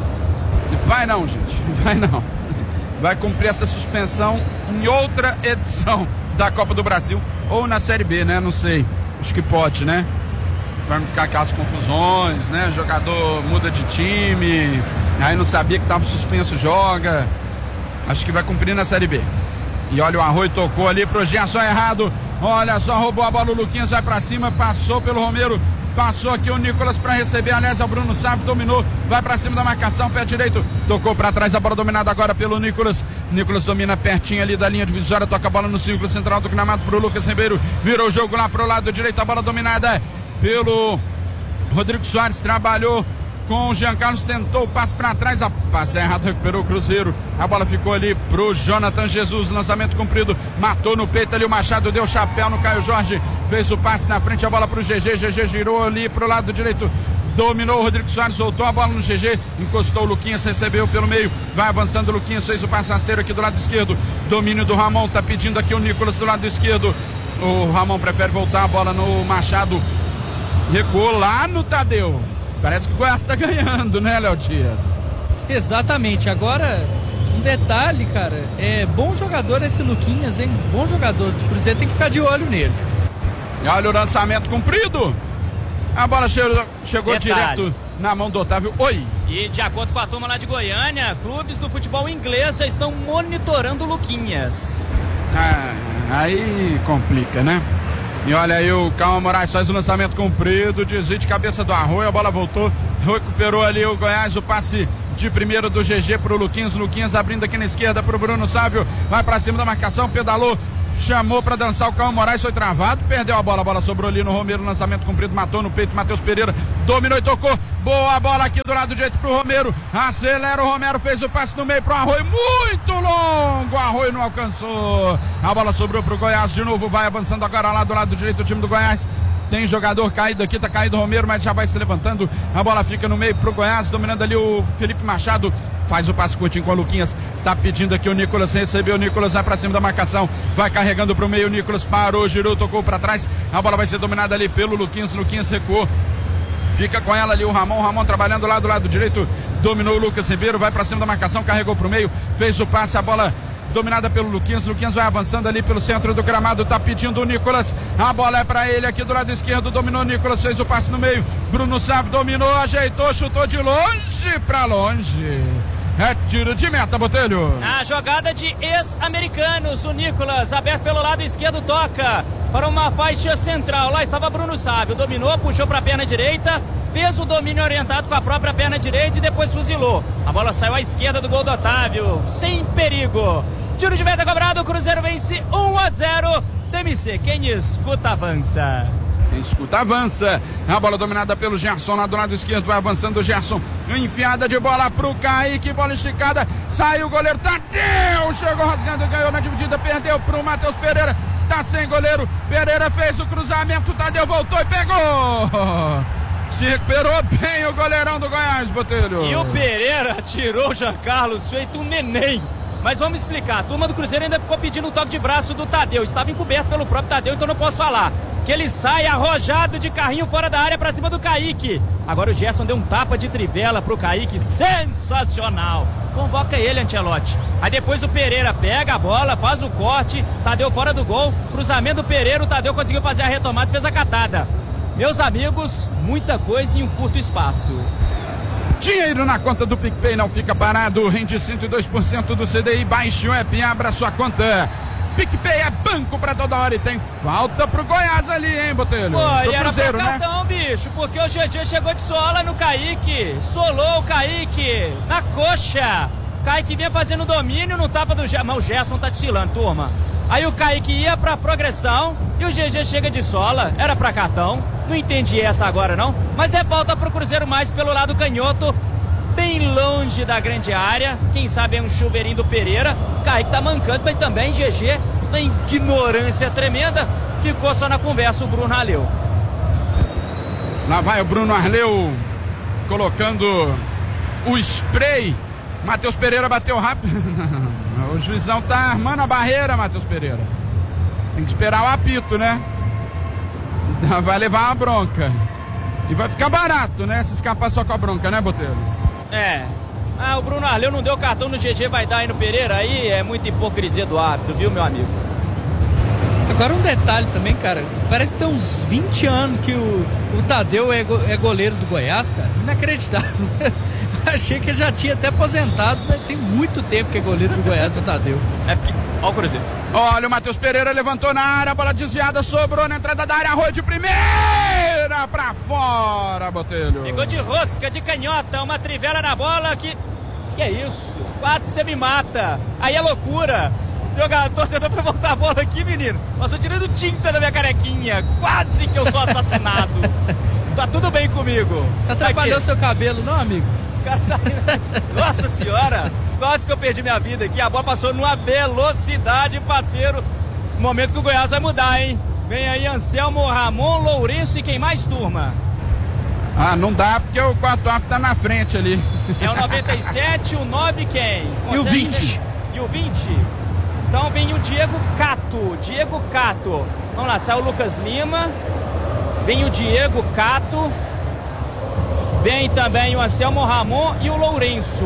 Vai não, gente. Vai não. Vai cumprir essa suspensão em outra edição da Copa do Brasil. Ou na Série B, né? Não sei. Acho que pode, né? Para não ficar aquelas confusões, né? O jogador muda de time, aí não sabia que estava suspenso, joga. Acho que vai cumprir na Série B. E olha, o Arroio tocou ali pro Gerson errado. Olha só, roubou a bola, o Luquinhas vai para cima, passou pelo Romero, passou aqui o Nicolas para receber, aliás, é o Bruno Sávio, dominou, vai para cima da marcação, pé direito, tocou para trás, a bola dominada agora pelo Nicolas. Nicolas domina pertinho ali da linha divisória, toca a bola no círculo central do gramado pro Lucas Ribeiro, virou o jogo lá pro lado direito, a bola dominada pelo Rodrigo Soares, trabalhou com o Jean Carlos, tentou o passe para trás, a passe errado, recuperou o Cruzeiro, a bola ficou ali pro Jonathan Jesus, lançamento cumprido, matou no peito ali o Machado, deu chapéu no Caio Jorge, fez o passe na frente, a bola pro G G, G G girou ali pro lado direito, dominou o Rodrigo Soares, soltou a bola no G G, encostou o Luquinhas, recebeu pelo meio, vai avançando o Luquinhas, fez o passe rasteiro aqui do lado esquerdo, domínio do Ramon, tá pedindo aqui o Nicolas do lado esquerdo, o Ramon prefere voltar a bola no Machado, recuou lá no Tadeu. Parece que o Goiás tá ganhando, né, Léo Dias? Exatamente. Agora, um detalhe, cara, é bom jogador esse Luquinhas, hein? Bom jogador. O Cruzeiro tem que ficar de olho nele. E olha o lançamento cumprido. A bola chegou, chegou Detalhe. direto na mão do Otávio. Oi! E de acordo com a turma lá de Goiânia, clubes do futebol inglês já estão monitorando o Luquinhas. Ah, aí complica, né? E olha aí, o Calma Moraes faz o lançamento comprido, desvio de cabeça do Arroio, a bola voltou, recuperou ali o Goiás, o passe de primeiro do G G pro Luquinhas, Luquinhas abrindo aqui na esquerda pro Bruno Sávio, vai pra cima da marcação, pedalou, chamou pra dançar o Calma Moraes, foi travado, perdeu a bola, a bola sobrou ali no Romero, lançamento comprido, matou no peito, Matheus Pereira, dominou e tocou, boa bola aqui do lado direito pro Romero, acelera o Romero, fez o passe no meio pro Arroio, muito longo, Arroio não alcançou, a bola sobrou pro Goiás, de novo vai avançando agora lá do lado direito o time do Goiás. Tem jogador caído aqui, tá caído o Romero, mas já vai se levantando. A bola fica no meio pro Goiás, dominando ali o Felipe Machado. Faz o passe curtinho com o Luquinhas. Tá pedindo aqui o Nicolas, recebeu o Nicolas, vai pra cima da marcação. Vai carregando pro meio, o Nicolas parou, girou, tocou pra trás. A bola vai ser dominada ali pelo Luquinhas. Luquinhas recuou. Fica com ela ali o Ramon, o Ramon trabalhando lá do lado direito. Dominou o Lucas Ribeiro, vai pra cima da marcação, carregou pro meio. Fez o passe, a bola dominada pelo Luquinhas, Luquinhas vai avançando ali pelo centro do gramado, tá pedindo o Nicolas, a bola é pra ele aqui do lado esquerdo, dominou o Nicolas, fez o passe no meio, Bruno Sávio dominou, ajeitou, chutou de longe pra longe, é tiro de meta, Botelho. A jogada de ex-americanos, o Nicolas, aberto pelo lado esquerdo, toca para uma faixa central, lá estava Bruno Sávio, dominou, puxou pra perna direita, fez o domínio orientado com a própria perna direita e depois fuzilou, a bola saiu à esquerda do gol do Otávio, sem perigo. Tiro de meta cobrado, o Cruzeiro vence um a zero. T M C, quem escuta avança. Quem escuta avança. A bola dominada pelo Gerson lá do lado esquerdo, vai avançando o Gerson. Enfiada de bola pro Kaique, bola esticada. Saiu o goleiro, Tadeu, chegou rasgando, ganhou na dividida, perdeu pro Matheus Pereira. Tá sem goleiro, Pereira fez o cruzamento, Tadeu voltou e pegou. Se recuperou bem o goleirão do Goiás, Botelho. E o Pereira tirou o Jean Carlos, feito um neném. Mas vamos explicar, a turma do Cruzeiro ainda ficou pedindo o toque de braço do Tadeu, estava encoberto pelo próprio Tadeu, então não posso falar. Que ele sai arrojado de carrinho fora da área pra cima do Kaique. Agora o Gerson deu um tapa de trivela pro Kaique, sensacional. Convoca ele, Ancelotti. Aí depois o Pereira pega a bola, faz o corte, Tadeu fora do gol, cruzamento do Pereira, o Tadeu conseguiu fazer a retomada e fez a catada. Meus amigos, muita coisa em um curto espaço. Dinheiro na conta do PicPay não fica parado, rende cento e dois por cento do C D I, baixe o app e abra sua conta. PicPay é banco pra toda hora e tem falta pro Goiás ali, hein, Botelho? Pô, pro e era Cruzeiro, pra cartão, né? Bicho, porque o G G chegou de sola no Kaique, solou o Kaique na coxa. Kaique vinha fazendo domínio no tapa do Gerson, mas o Gerson tá desfilando, turma. Aí o Kaique ia pra progressão e o G G chega de sola, era pra cartão. Não entendi essa agora não, mas é falta pro Cruzeiro mais pelo lado canhoto, bem longe da grande área. Quem sabe é um chuveirinho do Pereira. Kaique tá mancando, mas também G G, na ignorância tremenda, ficou só na conversa o Bruno Arleu. Lá vai o Bruno Arleu colocando o spray. Matheus Pereira bateu rápido. O juizão tá armando a barreira, Matheus Pereira. Tem que esperar o apito, né? Vai levar a bronca. E vai ficar barato, né? Se escapar só com a bronca, né, Botelho? É. Ah, o Bruno Arleu não deu cartão no G G, vai dar aí no Pereira. Aí é muita hipocrisia do árbitro, viu, meu amigo? Agora um detalhe também, cara. Parece que tem uns vinte anos que o, o Tadeu é, go, é goleiro do Goiás, cara. Inacreditável. Achei que ele já tinha até aposentado, mas tem muito tempo que é goleiro do Goiás, o Tadeu. É porque... Olha o Cruzeiro. Olha, o Matheus Pereira levantou na área, bola desviada, sobrou na entrada da área, Arroio de primeira pra fora, Botelho. Pegou de rosca, de canhota, uma trivela na bola que... Que é isso? Quase que você me mata. Aí é loucura. Jogador, torcedor pra voltar a bola aqui, menino. Passou tirando tinta da minha carequinha. Quase que eu sou assassinado. Tá tudo bem comigo. Atrapalhou seu cabelo, não, amigo? Tá... Nossa senhora, quase que eu perdi minha vida aqui. A bola passou numa velocidade, parceiro. Momento que o Goiás vai mudar, hein? Vem aí Anselmo, Ramon, Lourenço e quem mais, turma? Ah, não dá porque o quarto árbitro tá na frente ali. É o noventa e sete, o nove quem? Consegue... E o vinte? E o vinte? Então vem o Diego Cato. Diego Cato. Vamos lá, sai o Lucas Lima. Vem o Diego Cato. Vem também o Anselmo Ramon e o Lourenço.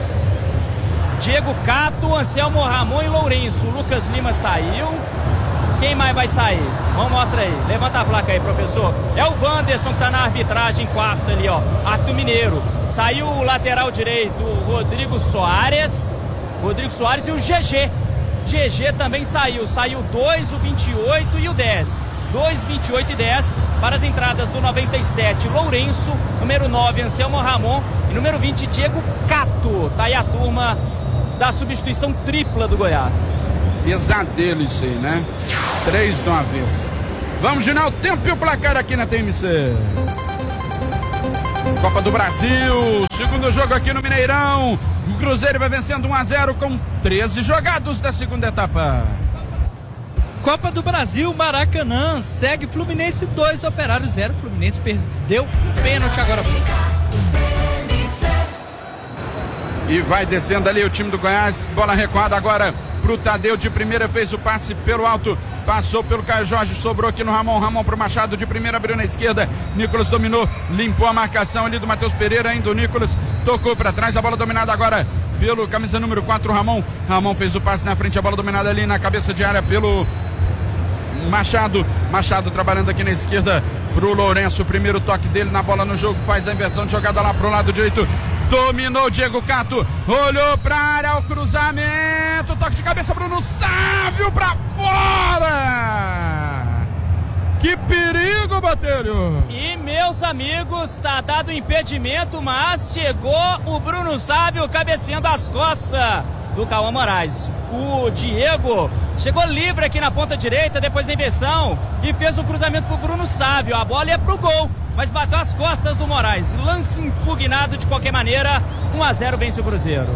Diego Cato, Anselmo Ramon e Lourenço. Lucas Lima saiu. Quem mais vai sair? Vamos mostrar aí. Levanta a placa aí, professor. É o Wanderson que tá na arbitragem, quarto ali, ó. Árbitro Mineiro. Saiu o lateral direito, o Rodrigo Soares. Rodrigo Soares e o G G. G G também saiu. Saiu dois, o vinte e oito e o dez. dois, vinte e oito e dez. Para as entradas do noventa e sete, Lourenço, número nove, Anselmo Ramon e número vinte, Diego Cato. Tá aí a turma da substituição tripla do Goiás. Pesadelo isso aí, né? Três de uma vez. Vamos girar o tempo e o placar aqui na T M C. Copa do Brasil, segundo jogo aqui no Mineirão. O Cruzeiro vai vencendo um a zero com treze jogados da segunda etapa. Copa do Brasil, Maracanã, segue Fluminense dois, Operário zero. Fluminense perdeu um pênalti agora. E vai descendo ali o time do Goiás, bola recuada agora pro Tadeu de primeira, fez o passe pelo alto, passou pelo Caio Jorge, sobrou aqui no Ramon, Ramon pro Machado de primeira, abriu na esquerda, Nicolas dominou, limpou a marcação ali do Matheus Pereira, ainda o Nicolas tocou para trás, a bola dominada agora pelo camisa número quatro, Ramon, Ramon fez o passe na frente, a bola dominada ali na cabeça de área pelo Machado, Machado trabalhando aqui na esquerda pro Lourenço, o primeiro toque dele na bola no jogo, faz a inversão de jogada lá pro lado direito, dominou Diego Cato, olhou pra área, o cruzamento, toque de cabeça, Bruno Sávio pra fora! Que perigo, Botelho! E meus amigos, tá dado impedimento, mas chegou o Bruno Sávio cabeceando as costas do Cauã Moraes. O Diego chegou livre aqui na ponta direita depois da inversão e fez o cruzamento pro Bruno Sávio. A bola ia pro gol, mas bateu as costas do Moraes. Lance impugnado de qualquer maneira. um a zero vence o Cruzeiro.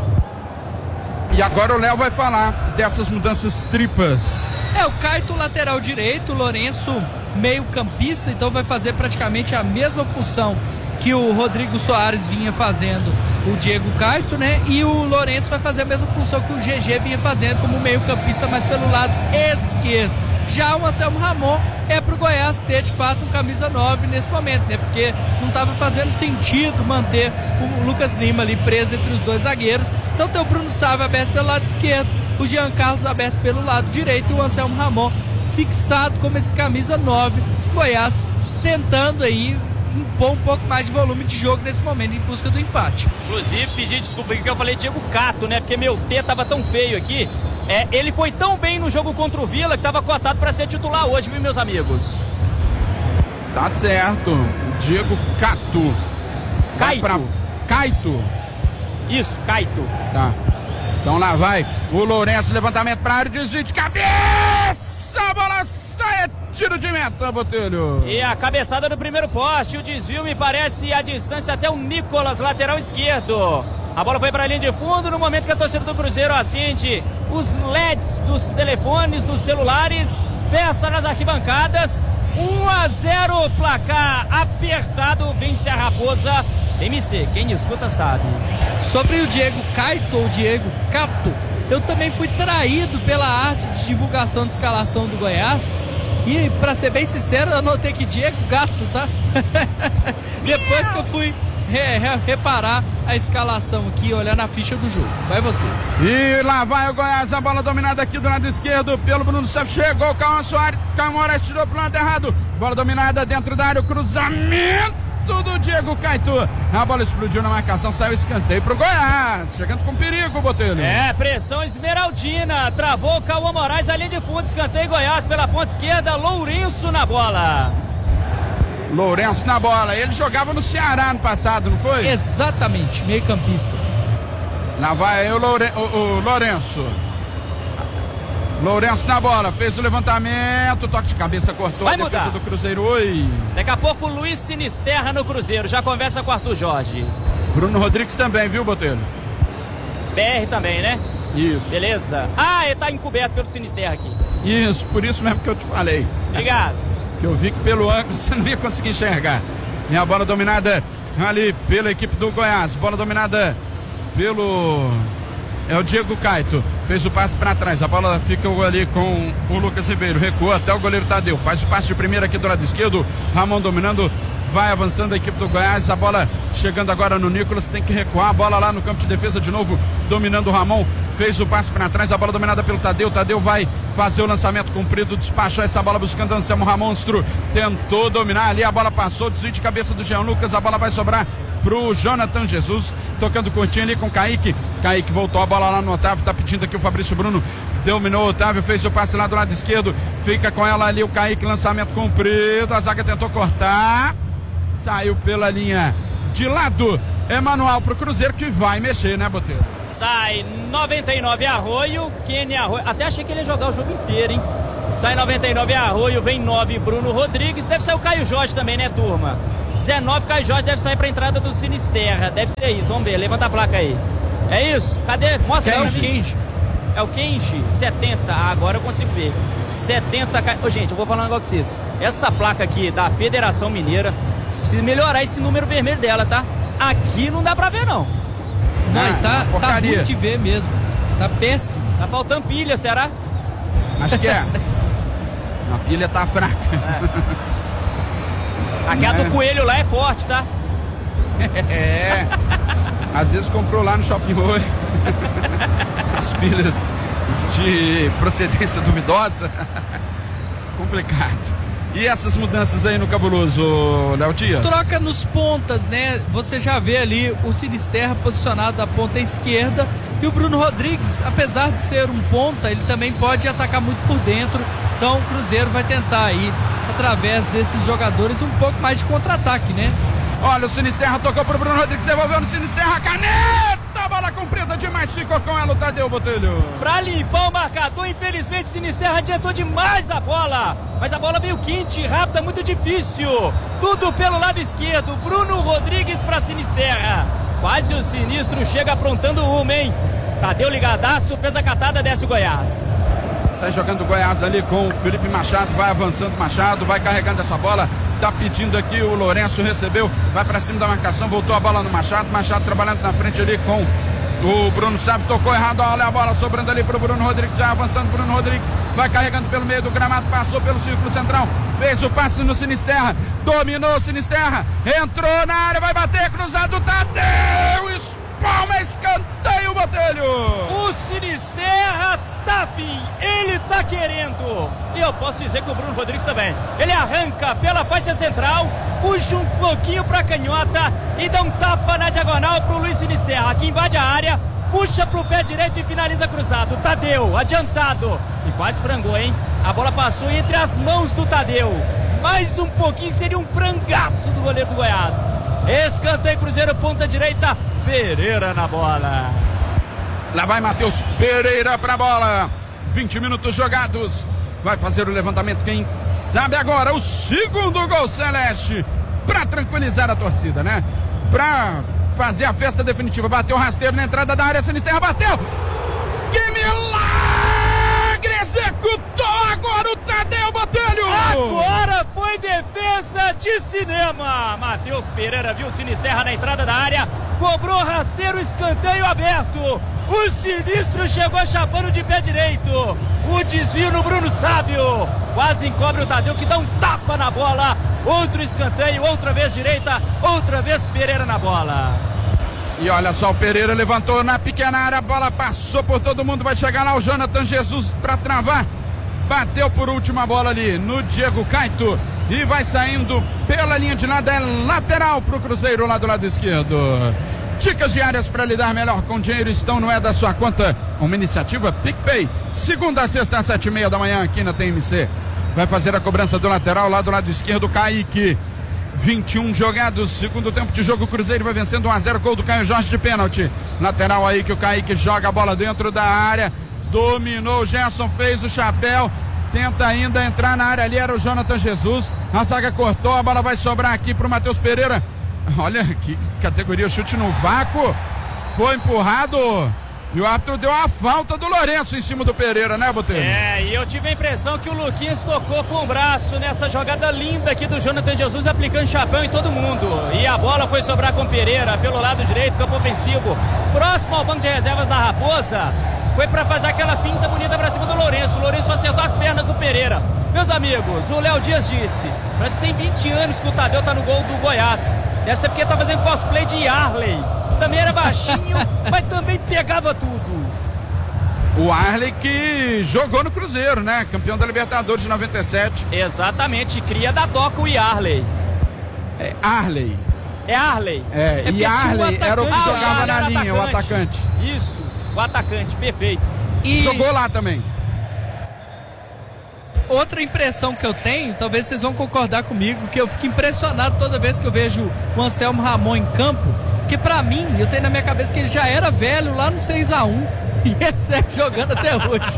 E agora o Léo vai falar dessas mudanças tripas. É, o Caito lateral direito, o Lourenço meio campista, então vai fazer praticamente a mesma função que o Rodrigo Soares vinha fazendo, o Diego Caito, né? E o Lourenço vai fazer a mesma função que o G G vinha fazendo como meio campista, mas pelo lado esquerdo. Já o Anselmo Ramon é pro Goiás ter de fato um camisa nove nesse momento, né? Porque não estava fazendo sentido manter o Lucas Lima ali preso entre os dois zagueiros. Então tem o Bruno Sávio aberto pelo lado esquerdo, o Jean Carlos aberto pelo lado direito e o Anselmo Ramon fixado como esse camisa nove. Goiás tentando aí impor um pouco mais de volume de jogo nesse momento em busca do empate. Inclusive, pedir desculpa aqui que eu falei Diego Cato, né? Porque meu T tava tão feio aqui. É, ele foi tão bem no jogo contra o Vila que tava cotado para ser titular hoje, viu, meus amigos? Tá certo. Diego Cato. Caito. Pra... Caito. Isso, Caito. Tá. Então lá vai o Lourenço, levantamento pra área, desvio de cabeça, a bola sai, é tiro de meta, Botelho. E a cabeçada do primeiro poste, o desvio me parece a distância até o Nicolas, lateral esquerdo. A bola foi para a linha de fundo no momento que a torcida do Cruzeiro acende os L E Ds dos telefones, dos celulares, festa nas arquibancadas. um a zero, placar apertado, vence a Raposa. M C, quem escuta sabe. Sobre o Diego Caito, ou Diego Cato, eu também fui traído pela arte de divulgação de escalação do Goiás. E, pra ser bem sincero, eu anotei que Diego Gato, tá? Depois que eu fui re, re, reparar a escalação aqui, olhar na ficha do jogo. Vai vocês. E lá vai o Goiás, a bola dominada aqui do lado esquerdo pelo Bruno Sávio. Chegou o Cauã Soares, Cauã Moraes tirou pro lado errado. Bola dominada dentro da área, o cruzamento do Diego Caito. A bola explodiu na marcação, saiu escanteio pro Goiás. Chegando com perigo, Botelho. É, pressão esmeraldina. Travou o Cauã Moraes, a linha de fundo, escanteio Goiás pela ponta esquerda. Lourenço na bola. Lourenço na bola. Ele jogava no Ceará no passado, não foi? Exatamente, meio campista. Lá vai o, Loure... o, o Lourenço. Lourenço na bola, fez o levantamento, toque de cabeça, cortou Vai a defesa mudar. do Cruzeiro. Oi. Daqui a pouco o Luiz Sinisterra no Cruzeiro, já conversa com o Arthur Jorge. Bruno Rodrigues também, viu, Botelho? B R também, né? Isso. Beleza. Ah, ele tá encoberto pelo Sinisterra aqui. Isso, por isso mesmo que eu te falei. Obrigado. Que eu vi que pelo ângulo você não ia conseguir enxergar. E a bola dominada ali pela equipe do Goiás. Bola dominada pelo... É o Diego Caito, fez o passe para trás, a bola fica ali com o Lucas Ribeiro, recuou até o goleiro Tadeu, faz o passe de primeira aqui do lado esquerdo, Ramon dominando, vai avançando a equipe do Goiás, a bola chegando agora no Nicolas, tem que recuar, a bola lá no campo de defesa de novo, dominando o Ramon, fez o passe para trás, a bola dominada pelo Tadeu, Tadeu vai fazer o lançamento comprido, despachou essa bola buscando Anselmo Ramonstro, tentou dominar ali, a bola passou, desvio de cabeça do Jean Lucas, a bola vai sobrar pro Jonathan Jesus, tocando curtinho ali com o Kaique. Kaique voltou a bola lá no Otávio, tá pedindo aqui o Fabrício Bruno, dominou o Otávio, fez o passe lá do lado esquerdo, fica com ela ali o Kaique, lançamento comprido, a zaga tentou cortar, saiu pela linha de lado, Emanuel pro Cruzeiro, que vai mexer, né, Botelho? Sai noventa e nove Arroio, Kenny Arroio, até achei que ele ia jogar o jogo inteiro, hein? Sai noventa e nove Arroio, vem nove Bruno Rodrigues, deve sair o Caio Jorge também, né, turma? dezenove Caio Jorge deve sair pra entrada do Sinisterra, deve ser isso, vamos ver, levanta a placa aí. É isso? Cadê? Mostra aí. Kenji. É o Kenji, setenta, ah, agora eu consigo ver. setenta, ô, gente, eu vou falar um negócio com vocês. Essa placa aqui da Federação Mineira, você precisa melhorar esse número vermelho dela, tá? Aqui não dá pra ver, não. Não, Ah, tá, uma tá porcaria. ruim de ver mesmo. Tá péssimo. Tá faltando pilha, será? Acho que é. A pilha tá fraca. Aquela É. do coelho lá é forte, tá? É. Às vezes comprou lá no Shopping Oi as pilhas de procedência duvidosa. Complicado. E essas mudanças aí no Cabuloso, Léo Dias? Troca nos pontas, né? Você já vê ali o Sinisterra posicionado da ponta esquerda e o Bruno Rodrigues, apesar de ser um ponta, ele também pode atacar muito por dentro. Então o Cruzeiro vai tentar aí, através desses jogadores, um pouco mais de contra-ataque, né? Olha, o Sinisterra tocou pro Bruno Rodrigues, devolveu no Sinisterra, caneta! Bola comprida demais, ficou com ela o Tadeu, Botelho. Pra limpar o marcador, infelizmente o Sinisterra adiantou demais a bola. Mas a bola veio quente, rápida, muito difícil. Tudo pelo lado esquerdo, Bruno Rodrigues pra Sinisterra. Quase o Sinistro chega aprontando uma, hein? Tadeu ligadaço, fez a catada, desce o Goiás. Sai jogando o Goiás ali com o Felipe Machado, vai avançando Machado, vai carregando essa bola, tá pedindo aqui, o Lourenço recebeu, vai pra cima da marcação, voltou a bola no Machado, Machado trabalhando na frente ali com o Bruno Sávio, tocou errado, olha a bola sobrando ali pro Bruno Rodrigues, vai avançando Bruno Rodrigues, vai carregando pelo meio do gramado, passou pelo círculo central, fez o passe no Sinisterra, dominou o Sinisterra, entrou na área, vai bater, cruzado, Tadeu, espalma, escanteio, Botelho! O Sinisterra tá fim, ele tá querendo. E eu posso dizer que o Bruno Rodrigues também. Ele arranca pela faixa central, puxa um pouquinho pra canhota e dá um tapa na diagonal pro Luiz Sinisterra, que invade a área, puxa pro pé direito e finaliza cruzado. Tadeu, adiantado. E quase frangou, hein? A bola passou entre as mãos do Tadeu. Mais um pouquinho seria um frangaço do goleiro do Goiás. Escanteio, Cruzeiro, ponta direita, Pereira na bola. Lá vai Matheus Pereira pra bola. vinte minutos jogados. Vai fazer o levantamento. Quem sabe agora o segundo gol celeste. Pra tranquilizar a torcida, né? Pra fazer a festa definitiva. Bateu o rasteiro na entrada da área. Sinisterra bateu. Que milagre! Executou agora o Tadeu, Botelho. Agora foi defesa de cinema. Matheus Pereira viu o Sinisterra na entrada da área. Cobrou rasteiro, escanteio aberto. O Sinistro chegou chapando de pé direito. O desvio no Bruno Sávio. Quase encobre o Tadeu, que dá um tapa na bola. Outro escanteio, outra vez direita, outra vez Pereira na bola. E olha só, o Pereira levantou na pequena área, a bola passou por todo mundo, vai chegar lá o Jonathan Jesus para travar. Bateu por última bola ali no Diego Caito e vai saindo pela linha de lado, é lateral pro Cruzeiro lá do lado esquerdo. Dicas diárias para lidar melhor com dinheiro estão no É da Sua Conta, uma iniciativa PicPay, segunda a sexta às sete e meia da manhã aqui na T M C. Vai fazer a cobrança do lateral lá do lado esquerdo, Kaique. vinte e um jogados, segundo tempo de jogo, o Cruzeiro vai vencendo um a zero, gol do Caio Jorge de pênalti. Lateral aí que o Kaique joga a bola dentro da área, dominou o Gerson, fez o chapéu, tenta ainda entrar na área ali, era o Jonathan Jesus, a zaga cortou, a bola vai sobrar aqui pro Matheus Pereira. Olha que categoria, chute no vácuo, foi empurrado. E o árbitro deu a falta do Lourenço em cima do Pereira, né, Botelho? É, e eu tive a impressão que o Luquinhas tocou com o braço nessa jogada linda aqui do Jonathan Jesus, aplicando chapéu em todo mundo. E a bola foi sobrar com o Pereira pelo lado direito, campo ofensivo, próximo ao banco de reservas da Raposa. Foi pra fazer aquela finta bonita pra cima do Lourenço. O Lourenço acertou as pernas do Pereira. Meus amigos, o Léo Dias disse, parece que tem vinte anos que o Tadeu tá no gol do Goiás. Deve ser porque tá fazendo cosplay de Arley. Também era baixinho, mas também pegava tudo. O Arley que jogou no Cruzeiro, né? Campeão da Libertadores de noventa e sete. Exatamente, cria da Toca o Arley. É Arley. É Arley. É, é e Arley era o que ah, jogava na linha, atacante. o atacante. Isso, o atacante, perfeito. E jogou lá também. outra impressão que eu tenho, talvez vocês vão concordar comigo, que eu fico impressionado toda vez que eu vejo o Anselmo Ramon em campo, que pra mim, eu tenho na minha cabeça que ele já era velho lá no seis a um e ele segue jogando até hoje.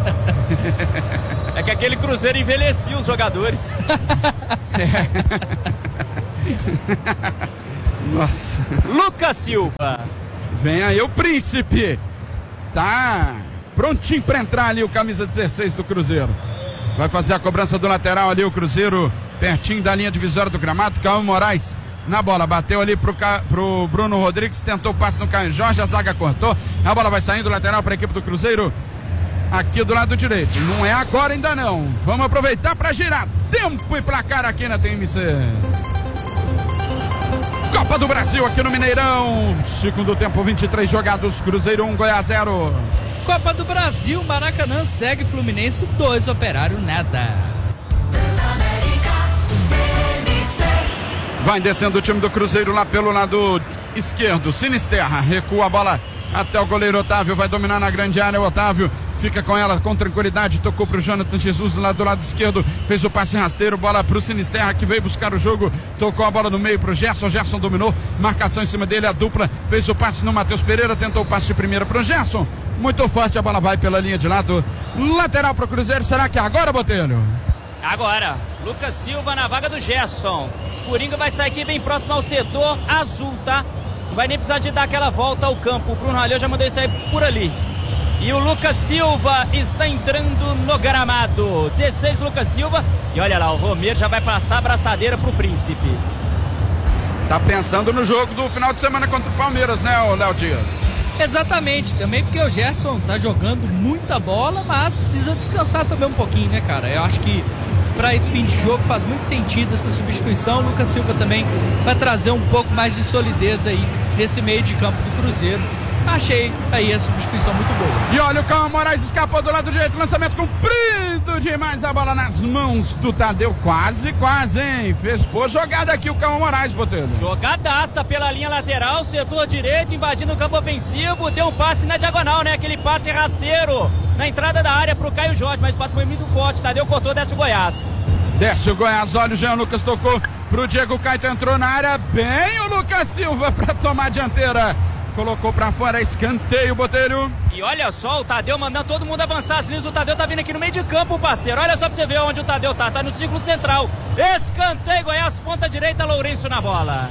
É que aquele Cruzeiro envelhecia os jogadores. Nossa. Lucas Silva. Vem aí o Príncipe. Tá prontinho pra entrar ali o camisa dezesseis do Cruzeiro. Vai fazer a cobrança do lateral ali o Cruzeiro, pertinho da linha divisória do gramado. Caio Moraes na bola, bateu ali pro, pro Bruno Rodrigues, tentou o passe no Caio Jorge, a zaga cortou. A bola vai saindo lateral para a equipe do Cruzeiro, aqui do lado direito. Não é agora ainda não. Vamos aproveitar para girar. Tempo e placar aqui na T M C. Copa do Brasil aqui no Mineirão. Segundo tempo, vinte e três jogados. Cruzeiro um, Goiás zero. Copa do Brasil, Maracanã segue Fluminense dois, Operário nada. Vai descendo o time do Cruzeiro lá pelo lado esquerdo. Sinisterra recua a bola até o goleiro Otávio. Vai dominar na grande área. O Otávio fica com ela com tranquilidade. Tocou pro Jonathan Jesus lá do lado esquerdo. Fez o passe rasteiro. Bola pro Sinisterra que veio buscar o jogo. Tocou a bola no meio pro Gerson. Gerson dominou. Marcação em cima dele. A dupla fez o passe no Matheus Pereira. Tentou o passe de primeira pro Gerson. Muito forte. A bola vai pela linha de lado. Lateral pro Cruzeiro. Será que é agora, Botelho? Agora. Lucas Silva na vaga do Gerson. Coringa vai sair aqui bem próximo ao setor azul, tá? Não vai nem precisar de dar aquela volta ao campo. O Bruno Ralheu já mandou ele sair por ali. E o Lucas Silva está entrando no gramado. dezesseis, Lucas Silva. E olha lá, o Romero já vai passar a braçadeira pro Príncipe. Tá pensando no jogo do final de semana contra o Palmeiras, né, o Léo Dias? Exatamente, também porque o Gerson tá jogando muita bola, mas precisa descansar também um pouquinho, né, cara? Eu acho que para esse fim de jogo faz muito sentido essa substituição. O Lucas Silva também vai trazer um pouco mais de solidez aí nesse meio de campo do Cruzeiro. Achei aí a substituição muito boa. E olha o Caio Moraes escapou do lado direito, lançamento comprido demais, a bola nas mãos do Tadeu, quase, quase, hein? Fez boa jogada aqui o Caio Moraes, Botelho. Jogadaça pela linha lateral, setor direito, invadindo o campo ofensivo, deu um passe na diagonal, né? Aquele passe rasteiro na entrada da área pro Caio Jorge, mas o passe foi muito forte, Tadeu cortou, desce o Goiás. Desce o Goiás, olha o Jean Lucas tocou pro Diego Caetano, entrou na área, bem o Lucas Silva pra tomar a dianteira. Colocou pra fora, escanteio, Botelho. E olha só, o Tadeu mandando todo mundo avançar as linhas. O Tadeu tá vindo aqui no meio de campo, parceiro. Olha só pra você ver onde o Tadeu tá. Tá no círculo central. Escanteio, Goiás, ponta direita, Lourenço na bola.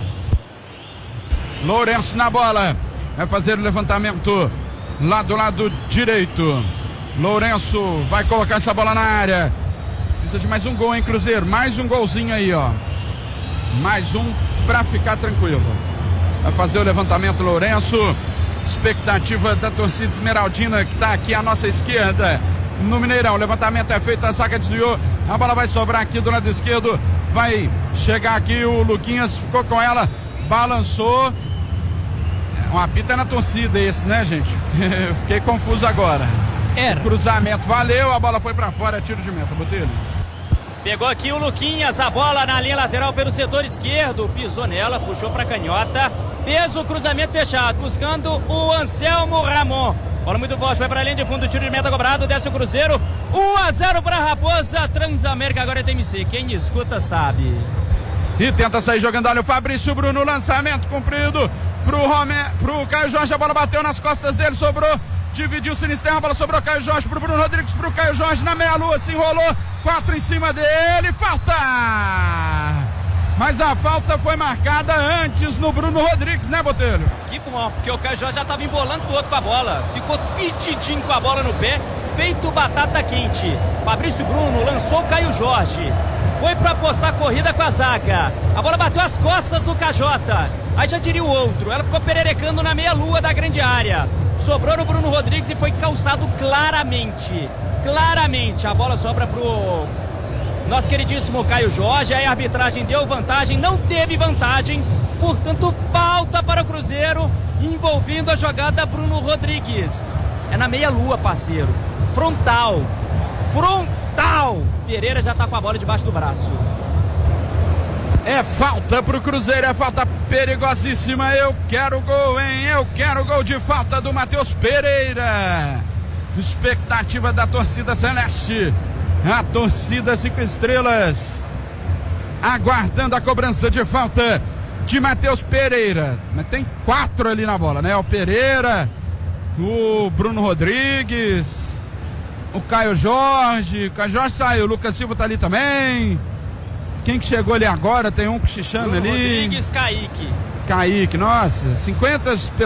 Lourenço na bola. Vai fazer o levantamento lá do lado direito. Lourenço vai colocar essa bola na área. Precisa de mais um gol, hein, Cruzeiro? Mais um golzinho aí, ó. Mais um pra ficar tranquilo. Vai fazer o levantamento Lourenço. Expectativa da torcida esmeraldina que está aqui à nossa esquerda no Mineirão. O levantamento é feito, a zaga desviou. A bola vai sobrar aqui do lado esquerdo. Vai chegar aqui o Luquinhas, ficou com ela, balançou. Um apito é na torcida esse, né, gente? Fiquei confuso agora. Era. O cruzamento valeu, a bola foi para fora, é tiro de meta, Botelho. Pegou aqui o Luquinhas, a bola na linha lateral pelo setor esquerdo. Pisou nela, puxou pra canhota. Fez o cruzamento fechado, buscando o Anselmo Ramon. Bola muito forte, vai pra linha de fundo, tiro de meta cobrado, desce o Cruzeiro. um a zero pra Raposa, Transamérica, agora é T M C. Quem escuta sabe. E tenta sair jogando, olha o Fabrício Bruno, lançamento comprido pro, Rome, pro Caio Jorge, a bola bateu nas costas dele, sobrou. Dividiu o Sinisterra, a bola sobrou Caio Jorge pro Bruno Rodrigues, pro Caio Jorge na meia-lua, se enrolou, quatro em cima dele, falta! Mas a falta foi marcada antes no Bruno Rodrigues, né, Botelho? Que bom, porque o Caio Jorge já tava embolando todo com a bola, ficou pitidinho com a bola no pé, feito batata quente. Fabrício Bruno lançou o Caio Jorge, foi pra apostar a corrida com a zaga, a bola bateu as costas do K J, aí já diria o outro, ela ficou pererecando na meia-lua da grande área. Sobrou no Bruno Rodrigues e foi calçado claramente. Claramente. A bola sobra pro nosso queridíssimo Caio Jorge. Aí a arbitragem deu vantagem. Não teve vantagem. Portanto, falta para o Cruzeiro. Envolvendo a jogada Bruno Rodrigues. É na meia-lua, parceiro. Frontal. Frontal. Pereira já tá com a bola debaixo do braço. É falta pro Cruzeiro. É falta Perigosíssima, eu quero gol, hein? Eu quero gol de falta do Matheus Pereira. Expectativa da torcida celeste. A torcida cinco estrelas aguardando a cobrança de falta de Matheus Pereira. Mas tem quatro ali na bola, né? O Pereira, o Bruno Rodrigues, o Caio Jorge. O Caio Jorge saiu, o Lucas Silva tá ali também. Quem que chegou ali agora? Tem um cochichando ali. Rodrigues, Kaique. Kaique, nossa, cinquenta